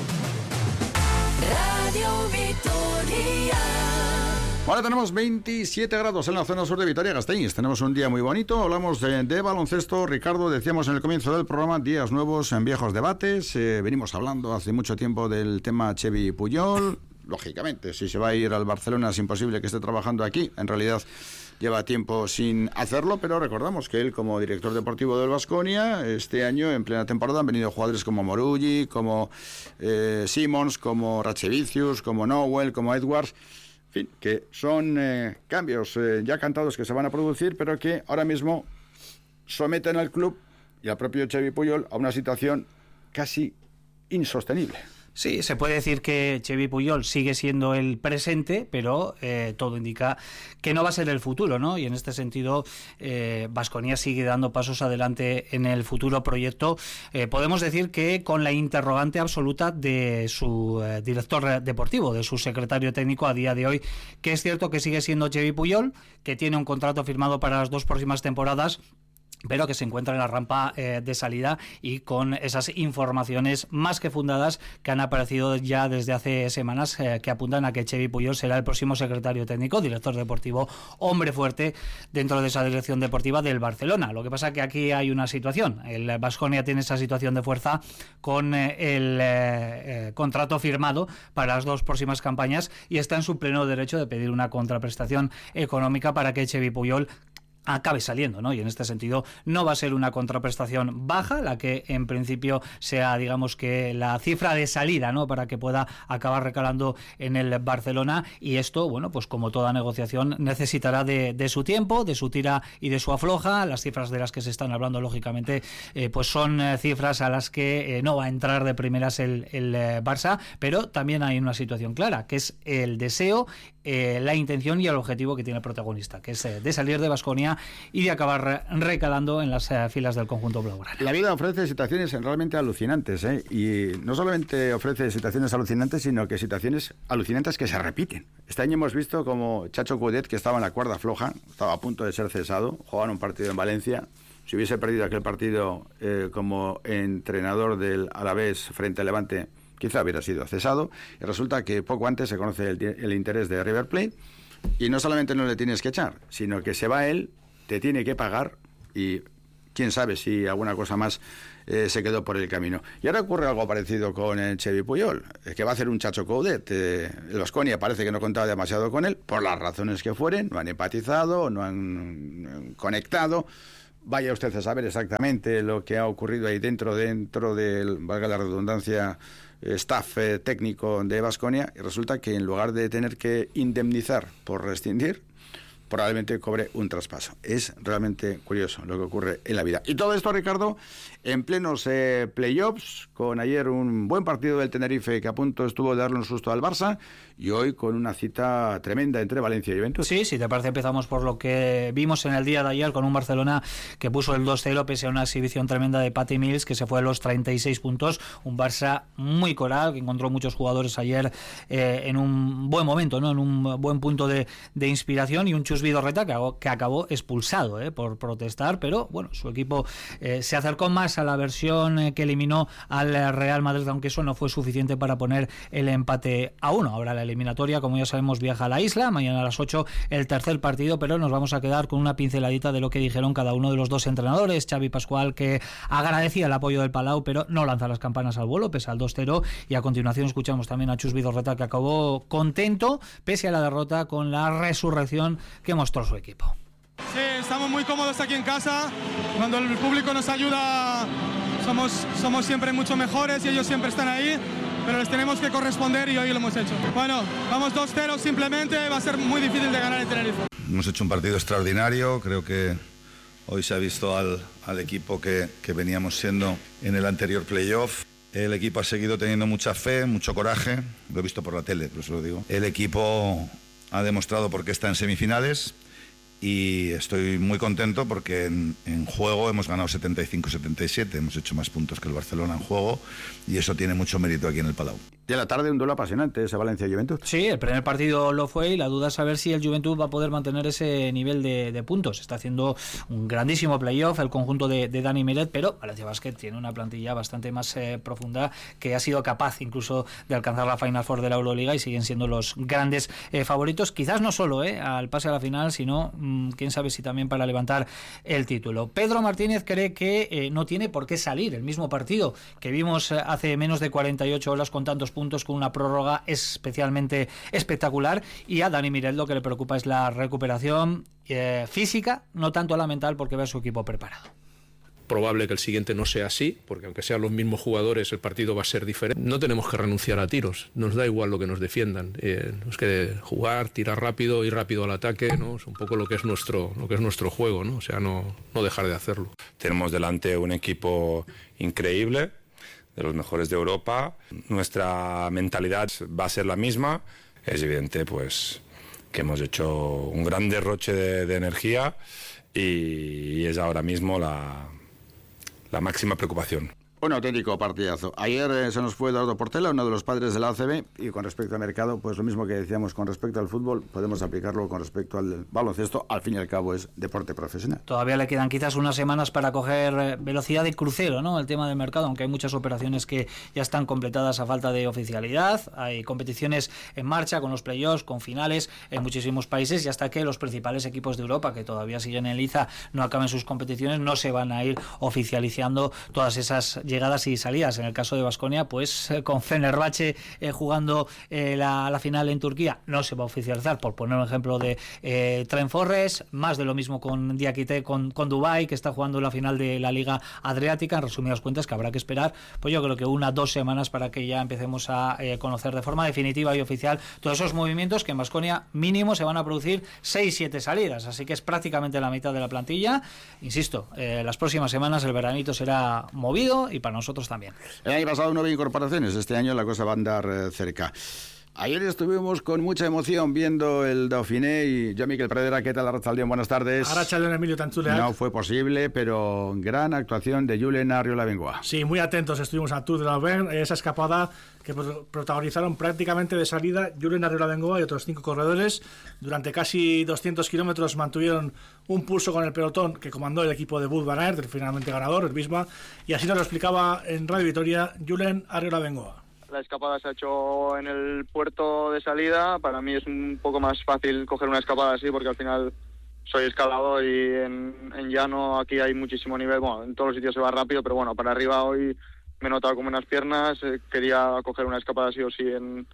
Radio Vitoria. Ahora tenemos 27 grados en la zona sur de Vitoria-Gasteiz. Tenemos un día muy bonito. Hablamos de baloncesto. Ricardo, decíamos en el comienzo del programa, días nuevos en viejos debates. Venimos hablando hace mucho tiempo del tema Xevi Puyol. Lógicamente, si se va a ir al Barcelona es imposible que esté trabajando aquí. En realidad lleva tiempo sin hacerlo, pero recordamos que él, como director deportivo del Baskonia, este año, en plena temporada, han venido jugadores como Morulli, como Simons, como Ratchevicius, como Nowell, como Edwards. En fin, que son cambios ya cantados que se van a producir, pero que ahora mismo someten al club y al propio Xevi Puyol a una situación casi insostenible. Sí, se puede decir que Xevi Puyol sigue siendo el presente, pero todo indica que no va a ser el futuro, ¿no? Y en este sentido, Baskonia sigue dando pasos adelante en el futuro proyecto. Podemos decir que con la interrogante absoluta de su director deportivo, de su secretario técnico a día de hoy, que es cierto que sigue siendo Xevi Puyol, que tiene un contrato firmado para las 2 próximas temporadas, pero que se encuentra en la rampa de salida y con esas informaciones más que fundadas que han aparecido ya desde hace semanas que apuntan a que Xevi Puyol será el próximo secretario técnico, director deportivo, hombre fuerte dentro de esa dirección deportiva del Barcelona. Lo que pasa que aquí hay una situación. El Baskonia tiene esa situación de fuerza con el contrato firmado para las 2 próximas campañas y está en su pleno derecho de pedir una contraprestación económica para que Xevi Puyol acabe saliendo, ¿no? Y en este sentido no va a ser una contraprestación baja la que en principio sea, digamos, que la cifra de salida, ¿no?, para que pueda acabar recalando en el Barcelona, y esto, bueno, pues como toda negociación necesitará de su tiempo, de su tira y de su afloja. Las cifras de las que se están hablando, lógicamente, pues son cifras a las que no va a entrar de primeras el Barça, pero también hay una situación clara, que es el deseo, la intención y el objetivo que tiene el protagonista, que es de salir de Baskonia y de acabar recalando en las filas del conjunto blaugrana. La vida ofrece situaciones realmente alucinantes, ¿eh? Y no solamente ofrece situaciones alucinantes, sino que situaciones alucinantes que se repiten. Este año hemos visto como Chacho Coudet, que estaba en la cuerda floja, estaba a punto de ser cesado, jugaban un partido en Valencia. Si hubiese perdido aquel partido como entrenador del Alavés frente al Levante, quizá hubiera sido cesado, y resulta que poco antes se conoce el interés de River Plate, y no solamente no le tienes que echar, sino que se va él, te tiene que pagar, y quién sabe si alguna cosa más se quedó por el camino. Y ahora ocurre algo parecido con el Xevi Puyol, que va a hacer un Chacho Coudet. El Baskonia parece que no contaba demasiado con él, por las razones que fueren, no han empatizado, no han conectado. Vaya usted a saber exactamente lo que ha ocurrido ahí dentro del, valga la redundancia, staff técnico de Baskonia, y resulta que en lugar de tener que indemnizar por rescindir, probablemente cobre un traspaso. Es realmente curioso lo que ocurre en la vida. Y todo esto, Ricardo, en plenos playoffs, con ayer un buen partido del Tenerife que a punto estuvo de darle un susto al Barça, y hoy con una cita tremenda entre Valencia y Juventus. Sí, si te parece, empezamos por lo que vimos en el día de ayer con un Barcelona que puso el 2-0 pese a una exhibición tremenda de Patty Mills, que se fue a los 36 puntos. Un Barça muy coral, que encontró muchos jugadores ayer en un buen momento, ¿no?, en un buen punto de inspiración, y un Chus Vidorreta que acabó expulsado por protestar, pero bueno, su equipo se acercó más a la versión que eliminó al Real Madrid, aunque eso no fue suficiente para poner el empate a 1. Ahora la eliminatoria, como ya sabemos, viaja a la isla, mañana a las 8 el tercer partido, pero nos vamos a quedar con una pinceladita de lo que dijeron cada uno de los dos entrenadores. Xavi Pascual, que agradecía el apoyo del Palau, pero no lanza las campanas al vuelo pese al 2-0, y a continuación escuchamos también a Chus Vidorreta, que acabó contento pese a la derrota con la resurrección que mostró su equipo. Sí, estamos muy cómodos aquí en casa. Cuando el público nos ayuda somos siempre mucho mejores y ellos siempre están ahí, pero les tenemos que corresponder y hoy lo hemos hecho. Bueno, vamos 2-0 simplemente, va a ser muy difícil de ganar en Tenerife. Hemos hecho un partido extraordinario, creo que hoy se ha visto al equipo que veníamos siendo en el anterior playoff. El equipo ha seguido teniendo mucha fe, mucho coraje, lo he visto por la tele, por eso lo digo. El equipo ha demostrado por qué está en semifinales, y estoy muy contento porque en juego hemos ganado 75-77, hemos hecho más puntos que el Barcelona en juego, y eso tiene mucho mérito aquí en el Palau. Y a la tarde un duelo apasionante, ese Valencia-Juventud. Sí, el primer partido lo fue, y la duda es saber si el Juventud va a poder mantener ese nivel de puntos. Está haciendo un grandísimo playoff el conjunto de Dani Miret, pero Valencia Basket tiene una plantilla bastante más profunda, que ha sido capaz incluso de alcanzar la Final Four de la Euroliga, y siguen siendo los grandes favoritos, quizás no solo al pase a la final, sino quién sabe si también para levantar el título. Pedro Martínez cree que no tiene por qué salir el mismo partido que vimos hace menos de 48 horas con tantos puntos, con una prórroga especialmente espectacular, y a Dani Miret lo que le preocupa es la recuperación física, no tanto la mental, porque ve a su equipo preparado. Probable que el siguiente no sea así, porque aunque sean los mismos jugadores, el partido va a ser diferente. No tenemos que renunciar a tiros, nos da igual lo que nos defiendan. Tenemos que jugar, tirar rápido, ir rápido al ataque, ¿no? Es un poco lo que es nuestro juego, ¿no? O sea, no dejar de hacerlo. Tenemos delante un equipo increíble, de los mejores de Europa. Nuestra mentalidad va a ser la misma. Es evidente, pues, que hemos hecho un gran derroche de energía, y es ahora mismo la máxima preocupación. Un auténtico partidazo. Ayer se nos fue Eduardo Portela, uno de los padres de la ACB, y con respecto al mercado, pues lo mismo que decíamos con respecto al fútbol, podemos aplicarlo con respecto al baloncesto. Al fin y al cabo es deporte profesional. Todavía le quedan quizás unas semanas para coger velocidad de crucero, ¿no? El tema del mercado, aunque hay muchas operaciones que ya están completadas a falta de oficialidad. Hay competiciones en marcha con los playoffs, con finales en muchísimos países, y hasta que los principales equipos de Europa, que todavía siguen en liza, no acaben sus competiciones, no se van a ir oficializando todas esas llegadas y salidas. En el caso de Baskonia, pues con Fenerbahce jugando la final en Turquía, no se va a oficializar, por poner un ejemplo de Trent Forrest, más de lo mismo con Diakité, con Dubái, que está jugando la final de la Liga Adriática. En resumidas cuentas, que habrá que esperar, pues yo creo que 1-2 semanas para que ya empecemos a conocer de forma definitiva y oficial todos esos movimientos, que en Baskonia mínimo se van a producir 6-7 salidas, así que es prácticamente la mitad de la plantilla. Insisto, las próximas semanas el veranito será movido, y para nosotros también. El año pasado 9 incorporaciones, este año la cosa va a andar cerca. Ayer estuvimos con mucha emoción viendo el Dauphiné, y yo, Miquel Pradera, ¿qué tal? Arratsaldeon, buenas tardes. Arratsaldeon, Emilio Tantzuleak. No fue posible, pero gran actuación de Julen Arriola-Bengoa. Sí, muy atentos estuvimos al Tour de la Auvergne, esa escapada que protagonizaron prácticamente de salida Julen Arriola-Bengoa y otros 5 corredores. Durante casi 200 kilómetros mantuvieron un pulso con el pelotón que comandó el equipo de Wout van Aert, finalmente ganador, el Visma, y así nos lo explicaba en Radio Vitoria Julen Arriola-Bengoa. La escapada se ha hecho en el puerto de salida. Para mí es un poco más fácil coger una escapada así, porque al final soy escalador y en llano aquí hay muchísimo nivel. Bueno, en todos los sitios se va rápido, pero bueno, para arriba hoy me he notado como unas piernas. Quería coger una escapada sí o sí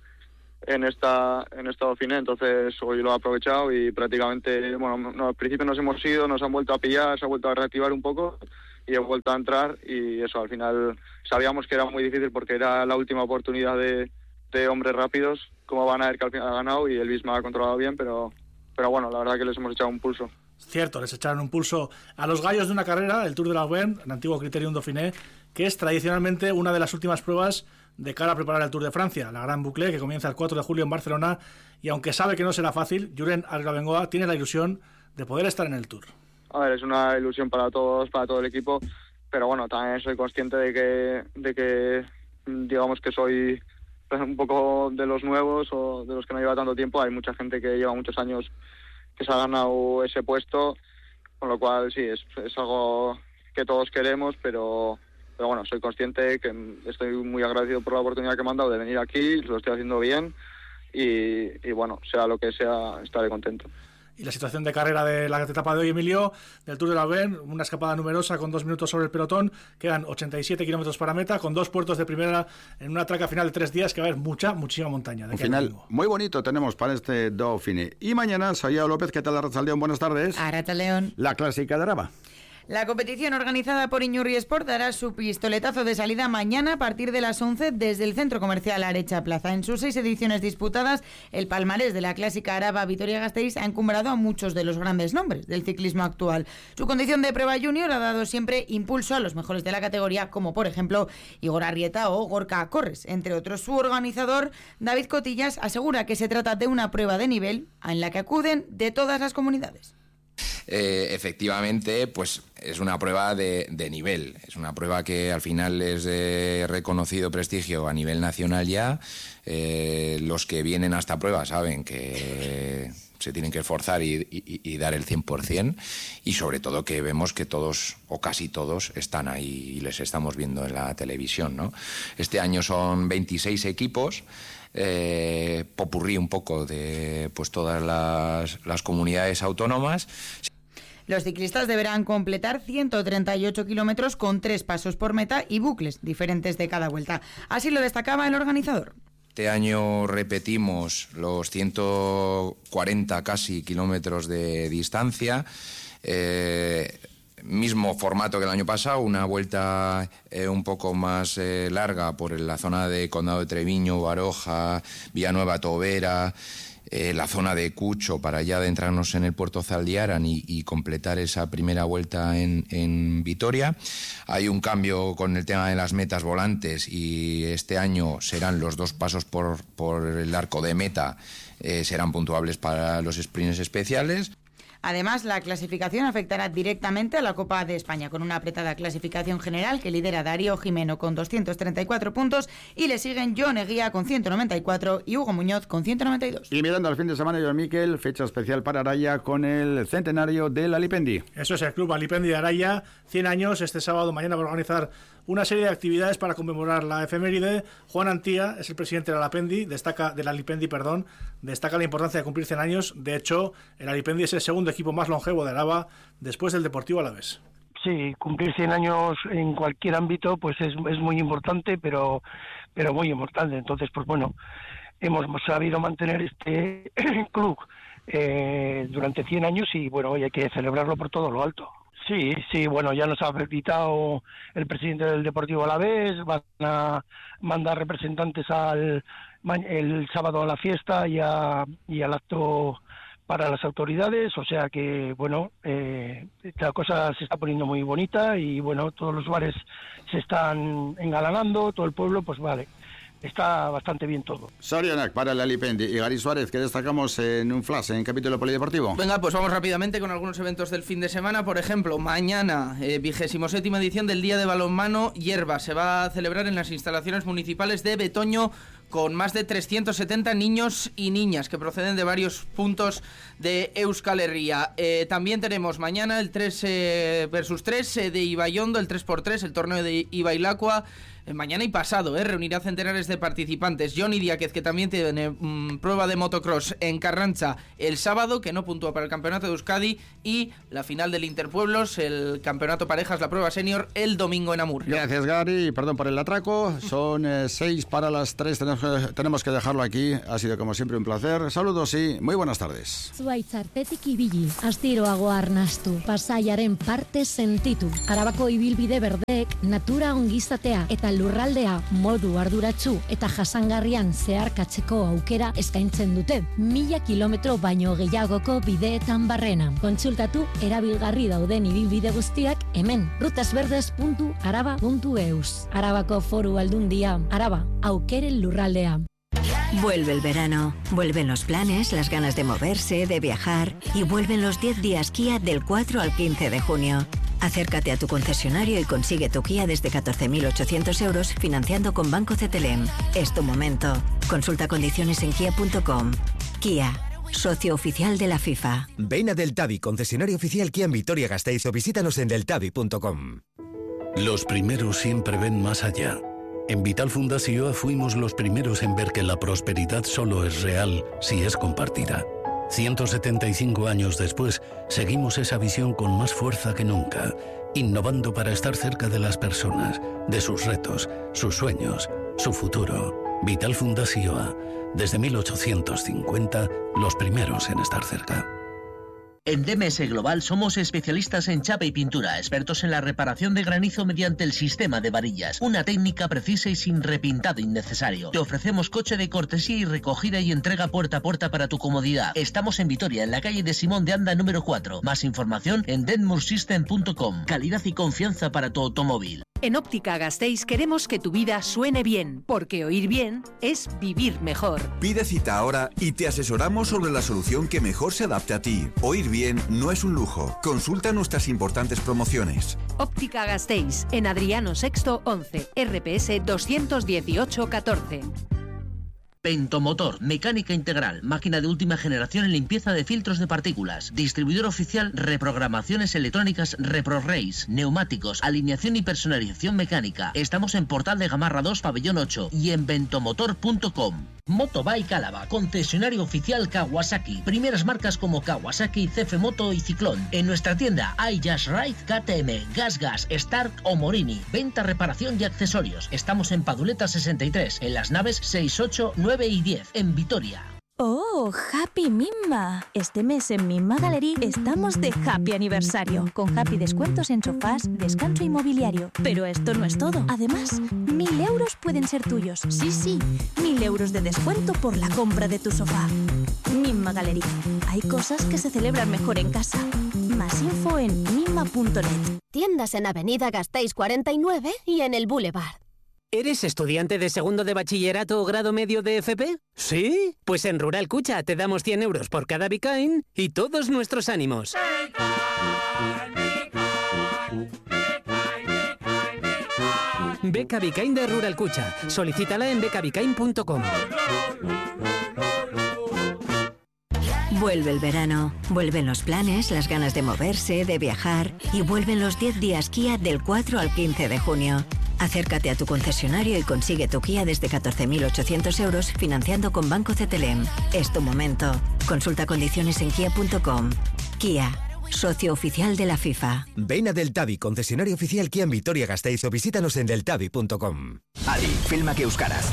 en esta Dauphiné, entonces hoy lo he aprovechado y prácticamente, bueno, no, al principio nos hemos ido, nos han vuelto a pillar, se ha vuelto a reactivar un poco y he vuelto a entrar, y eso, al final sabíamos que era muy difícil porque era la última oportunidad de hombres rápidos, como Van Aert, que al final ha ganado, y el Visma ha controlado bien, pero bueno, la verdad que les hemos echado un pulso. Cierto, les echaron un pulso a los gallos de una carrera, el Tour de la Auvergne, el antiguo Criterium Dauphiné, que es tradicionalmente una de las últimas pruebas de cara a preparar el Tour de Francia, la Gran Boucle, que comienza el 4 de julio en Barcelona, y aunque sabe que no será fácil, Julen Arriola-Bengoa tiene la ilusión de poder estar en el Tour. A ver, es una ilusión para todos, para todo el equipo, pero bueno, también soy consciente de que digamos que soy un poco de los nuevos o de los que no lleva tanto tiempo. Hay mucha gente que lleva muchos años que se ha ganado ese puesto, con lo cual sí, es algo que todos queremos, pero bueno, soy consciente que estoy muy agradecido por la oportunidad que me han dado de venir aquí, lo estoy haciendo bien y bueno, sea lo que sea, estaré contento. Y la situación de carrera de la etapa de hoy, Emilio, del Tour de la Auvergne, una escapada numerosa con 2 minutos sobre el pelotón, quedan 87 kilómetros para meta, con 2 puertos de primera en una traca final de 3 días, que va a haber muchísima montaña. Un final muy bonito tenemos para este Dauphiné. Y mañana, Sayao López, ¿qué tal? Arratsaldeon, buenas tardes. Arratsaldeon. La clásica de Araba. La competición organizada por Iñurri Sport dará su pistoletazo de salida mañana a partir de las 11 desde el Centro Comercial Arecha Plaza. En sus 6 ediciones disputadas, el palmarés de la clásica Araba Vitoria-Gasteiz ha encumbrado a muchos de los grandes nombres del ciclismo actual. Su condición de prueba junior ha dado siempre impulso a los mejores de la categoría, como por ejemplo Igor Arrieta o Gorka Corres, entre otros. Su organizador, David Cotillas, asegura que se trata de una prueba de nivel en la que acuden de todas las comunidades. Efectivamente, pues es una prueba de nivel, es una prueba que al final es de reconocido prestigio a nivel nacional ya. Los que vienen a esta prueba saben que se tienen que esforzar y dar el 100%, y sobre todo que vemos que todos o casi todos están ahí y les estamos viendo en la televisión, ¿no? Este año son 26 equipos, popurrí un poco de pues todas las comunidades autónomas. Los ciclistas deberán completar 138 kilómetros con 3 pasos por meta y bucles diferentes de cada vuelta. Así lo destacaba el organizador. Este año repetimos los 140 casi kilómetros de distancia. Mismo formato que el año pasado, una vuelta un poco más larga por la zona de Condado de Treviño, Baroja, Villanueva, Tobera, la zona de Cucho, para ya adentrarnos en el puerto Zaldiaran y completar esa primera vuelta en Vitoria. Hay un cambio con el tema de las metas volantes y este año serán los 2 pasos por el arco de meta, serán puntuables para los sprints especiales. Además, la clasificación afectará directamente a la Copa de España, con una apretada clasificación general que lidera Darío Jimeno con 234 puntos y le siguen Jon Eguía con 194 y Hugo Muñoz con 192. Y mirando al fin de semana, Joan Miquel, fecha especial para Araya con el centenario del Alipendi. Eso es, el Club Alipendi de Araya, 100 años. Este sábado, mañana, va a organizar una serie de actividades para conmemorar la efeméride. Juan Antía es el presidente del Alipendi, destaca la importancia de cumplir 100 años. De hecho, el Alipendi es el segundo equipo más longevo de Araba, después del Deportivo Alavés. Sí, cumplir 100 años en cualquier ámbito pues es muy importante, pero muy importante. Entonces, pues bueno, hemos sabido mantener este club durante 100 años y bueno, hoy hay que celebrarlo por todo lo alto. Sí, bueno, ya nos ha felicitado el presidente del Deportivo Alavés, van a mandar representantes el sábado a la fiesta y al acto para las autoridades, o sea que, bueno, la cosa se está poniendo muy bonita y, bueno, todos los bares se están engalanando, todo el pueblo, pues vale. Está bastante bien todo. Sorionak para el Alipendi. Y Gary Suárez, que destacamos en un flash en capítulo polideportivo. Venga, pues vamos rápidamente con algunos eventos del fin de semana. Por ejemplo, mañana, 27ª edición del Día de Balonmano Hierba. Se va a celebrar en las instalaciones municipales de Betoño, con más de 370 niños y niñas que proceden de varios puntos de Euskal Herria. También tenemos mañana el 3 versus 3 de Ibaiondo, el 3x3, el torneo de Ibailacua. Mañana y pasado, reunirá centenares de participantes. Johnny Díaz, que también tiene prueba de motocross en Carranza el sábado, que no puntúa para el campeonato de Euskadi, y la final del Interpueblos, el campeonato parejas, la prueba senior, el domingo en Amurrio. Gracias, Gary, perdón por el atraco. Son 6 para las 3, tenemos que dejarlo aquí. Ha sido como siempre un placer. Saludos y muy buenas tardes. Zuaitzartetik ibili, astiroago arnastu, pasaiaren parte sentitu. Arabako ibilbide berdeek natura ongizatea eta lurraldea modu arduratsu eta jasangarrian zeharkatzeko aukera eskaintzen dute. 1000 kilometro baino gehiagoko bideetan barrena. Kontsultatu erabilgarri dauden ibilbide guztiak hemen rutasverdes.araba.eus. Arabako Foru Aldundia, Araba, aukeren lurraldea. Vuelve el verano, vuelven los planes, las ganas de moverse, de viajar y vuelven los 10 días Kia del 4 al 15 de junio. Acércate a tu concesionario y consigue tu Kia desde 14.800 euros financiando con Banco CTLM. Es tu momento. Consulta condiciones en kia.com. Kia, socio oficial de la FIFA. Ven a Deltavi, concesionario oficial Kia en Vitoria-Gasteiz, o visítanos en deltavi.com. Los primeros siempre ven más allá. En Vital Fundació fuimos los primeros en ver que la prosperidad solo es real si es compartida. 175 años después, seguimos esa visión con más fuerza que nunca, innovando para estar cerca de las personas, de sus retos, sus sueños, su futuro. Vital Fundació, desde 1850, los primeros en estar cerca. En DMS Global somos especialistas en chapa y pintura, expertos en la reparación de granizo mediante el sistema de varillas. Una técnica precisa y sin repintado innecesario. Te ofrecemos coche de cortesía y recogida y entrega puerta a puerta para tu comodidad. Estamos en Vitoria, en la calle de Simón de Anda número 4. Más información en denmursystem.com. Calidad y confianza para tu automóvil. En Óptica Gasteiz queremos que tu vida suene bien, porque oír bien es vivir mejor. Pide cita ahora y te asesoramos sobre la solución que mejor se adapte a ti. Oír bien no es un lujo. Consulta nuestras importantes promociones. Óptica Gasteiz, en Adriano VI 11, RPS 218 14. Pentomotor, mecánica integral, máquina de última generación en limpieza de filtros de partículas. Distribuidor oficial, reprogramaciones electrónicas ReproRace, neumáticos, alineación y personalización mecánica. Estamos en Portal de Gamarra 2, Pabellón 8 y en pentomotor.com. Motobike Álava, concesionario oficial Kawasaki. Primeras marcas como Kawasaki, CF Moto y Ciclón. En nuestra tienda hay Just Ride, KTM, GasGas, Stark o Morini. Venta, reparación y accesorios. Estamos en Paduleta 63, en las naves 6, 8, 9 y 10, en Vitoria. ¡Oh, Happy Mimma! Este mes en Mimma Gallery estamos de Happy Aniversario, con Happy descuentos en sofás, descanso inmobiliario. Pero esto no es todo. Además, 1.000 euros pueden ser tuyos. Sí, 1.000 euros de descuento por la compra de tu sofá. Mimma Gallery. Hay cosas que se celebran mejor en casa. Más info en mimma.net. Tiendas en Avenida Gasteiz 49 y en el Boulevard. ¿Eres estudiante de segundo de bachillerato o grado medio de FP? ¿Sí? Pues en Rural Cucha te damos 100 euros por cada Bitcoin y todos nuestros ánimos. Beca Bitcoin de Rural Cucha. Solicítala en becabitcoin.com. Vuelve el verano, vuelven los planes, las ganas de moverse, de viajar y vuelven los 10 días Kia del 4 al 15 de junio. Acércate a tu concesionario y consigue tu Kia desde 14.800 euros financiando con Banco CTLM. Es tu momento. Consulta condiciones en kia.com. Kia, socio oficial de la FIFA. Ven a Deltavi, concesionario oficial Kia en Vitoria-Gasteiz o visítanos en deltavi.com. Adi, filmak euskaraz.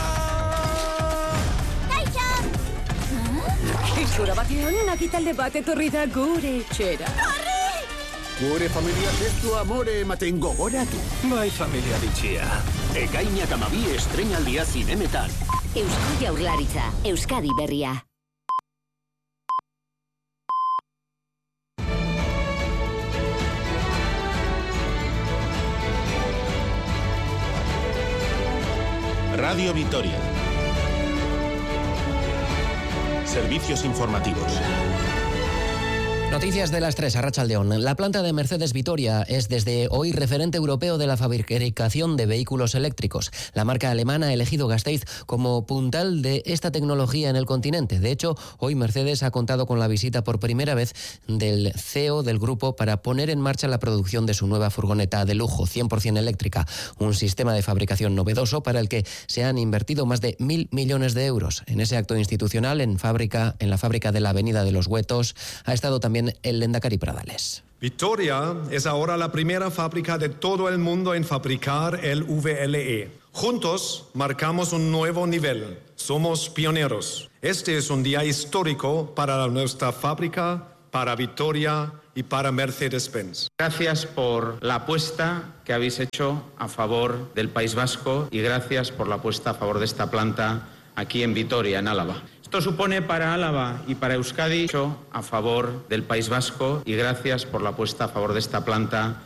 Izura batean, nakitalde bat etorri da gure etxera. Gure familiak ez du amore ematen gogoratu. Bai familia bitxia. Ekainak 12 estreinaldia zinemetan. Eusko Jaurlaritza, Euskadi berria. Radio Vitoria. Servicios informativos. Noticias de las 3, Arratsaldeón. La planta de Mercedes Vitoria es desde hoy referente europeo de la fabricación de vehículos eléctricos. La marca alemana ha elegido Gasteiz como puntal de esta tecnología en el continente. De hecho, hoy Mercedes ha contado con la visita por primera vez del CEO del grupo para poner en marcha la producción de su nueva furgoneta de lujo, 100% eléctrica. Un sistema de fabricación novedoso para el que se han invertido más de 1.000 millones de euros. En ese acto institucional, en la fábrica de la Avenida de los Huetos, ha estado también el Lehendakari Pradales. Vitoria es ahora la primera fábrica de todo el mundo en fabricar el VLE. Juntos marcamos un nuevo nivel. Somos pioneros. Este es un día histórico para nuestra fábrica, para Vitoria y para Mercedes-Benz. Gracias por la apuesta que habéis hecho a favor del País Vasco y gracias por la apuesta a favor de esta planta aquí en Vitoria, en Álava. Esto supone para Álava y para Euskadi a favor del País Vasco y gracias por la apuesta a favor de esta planta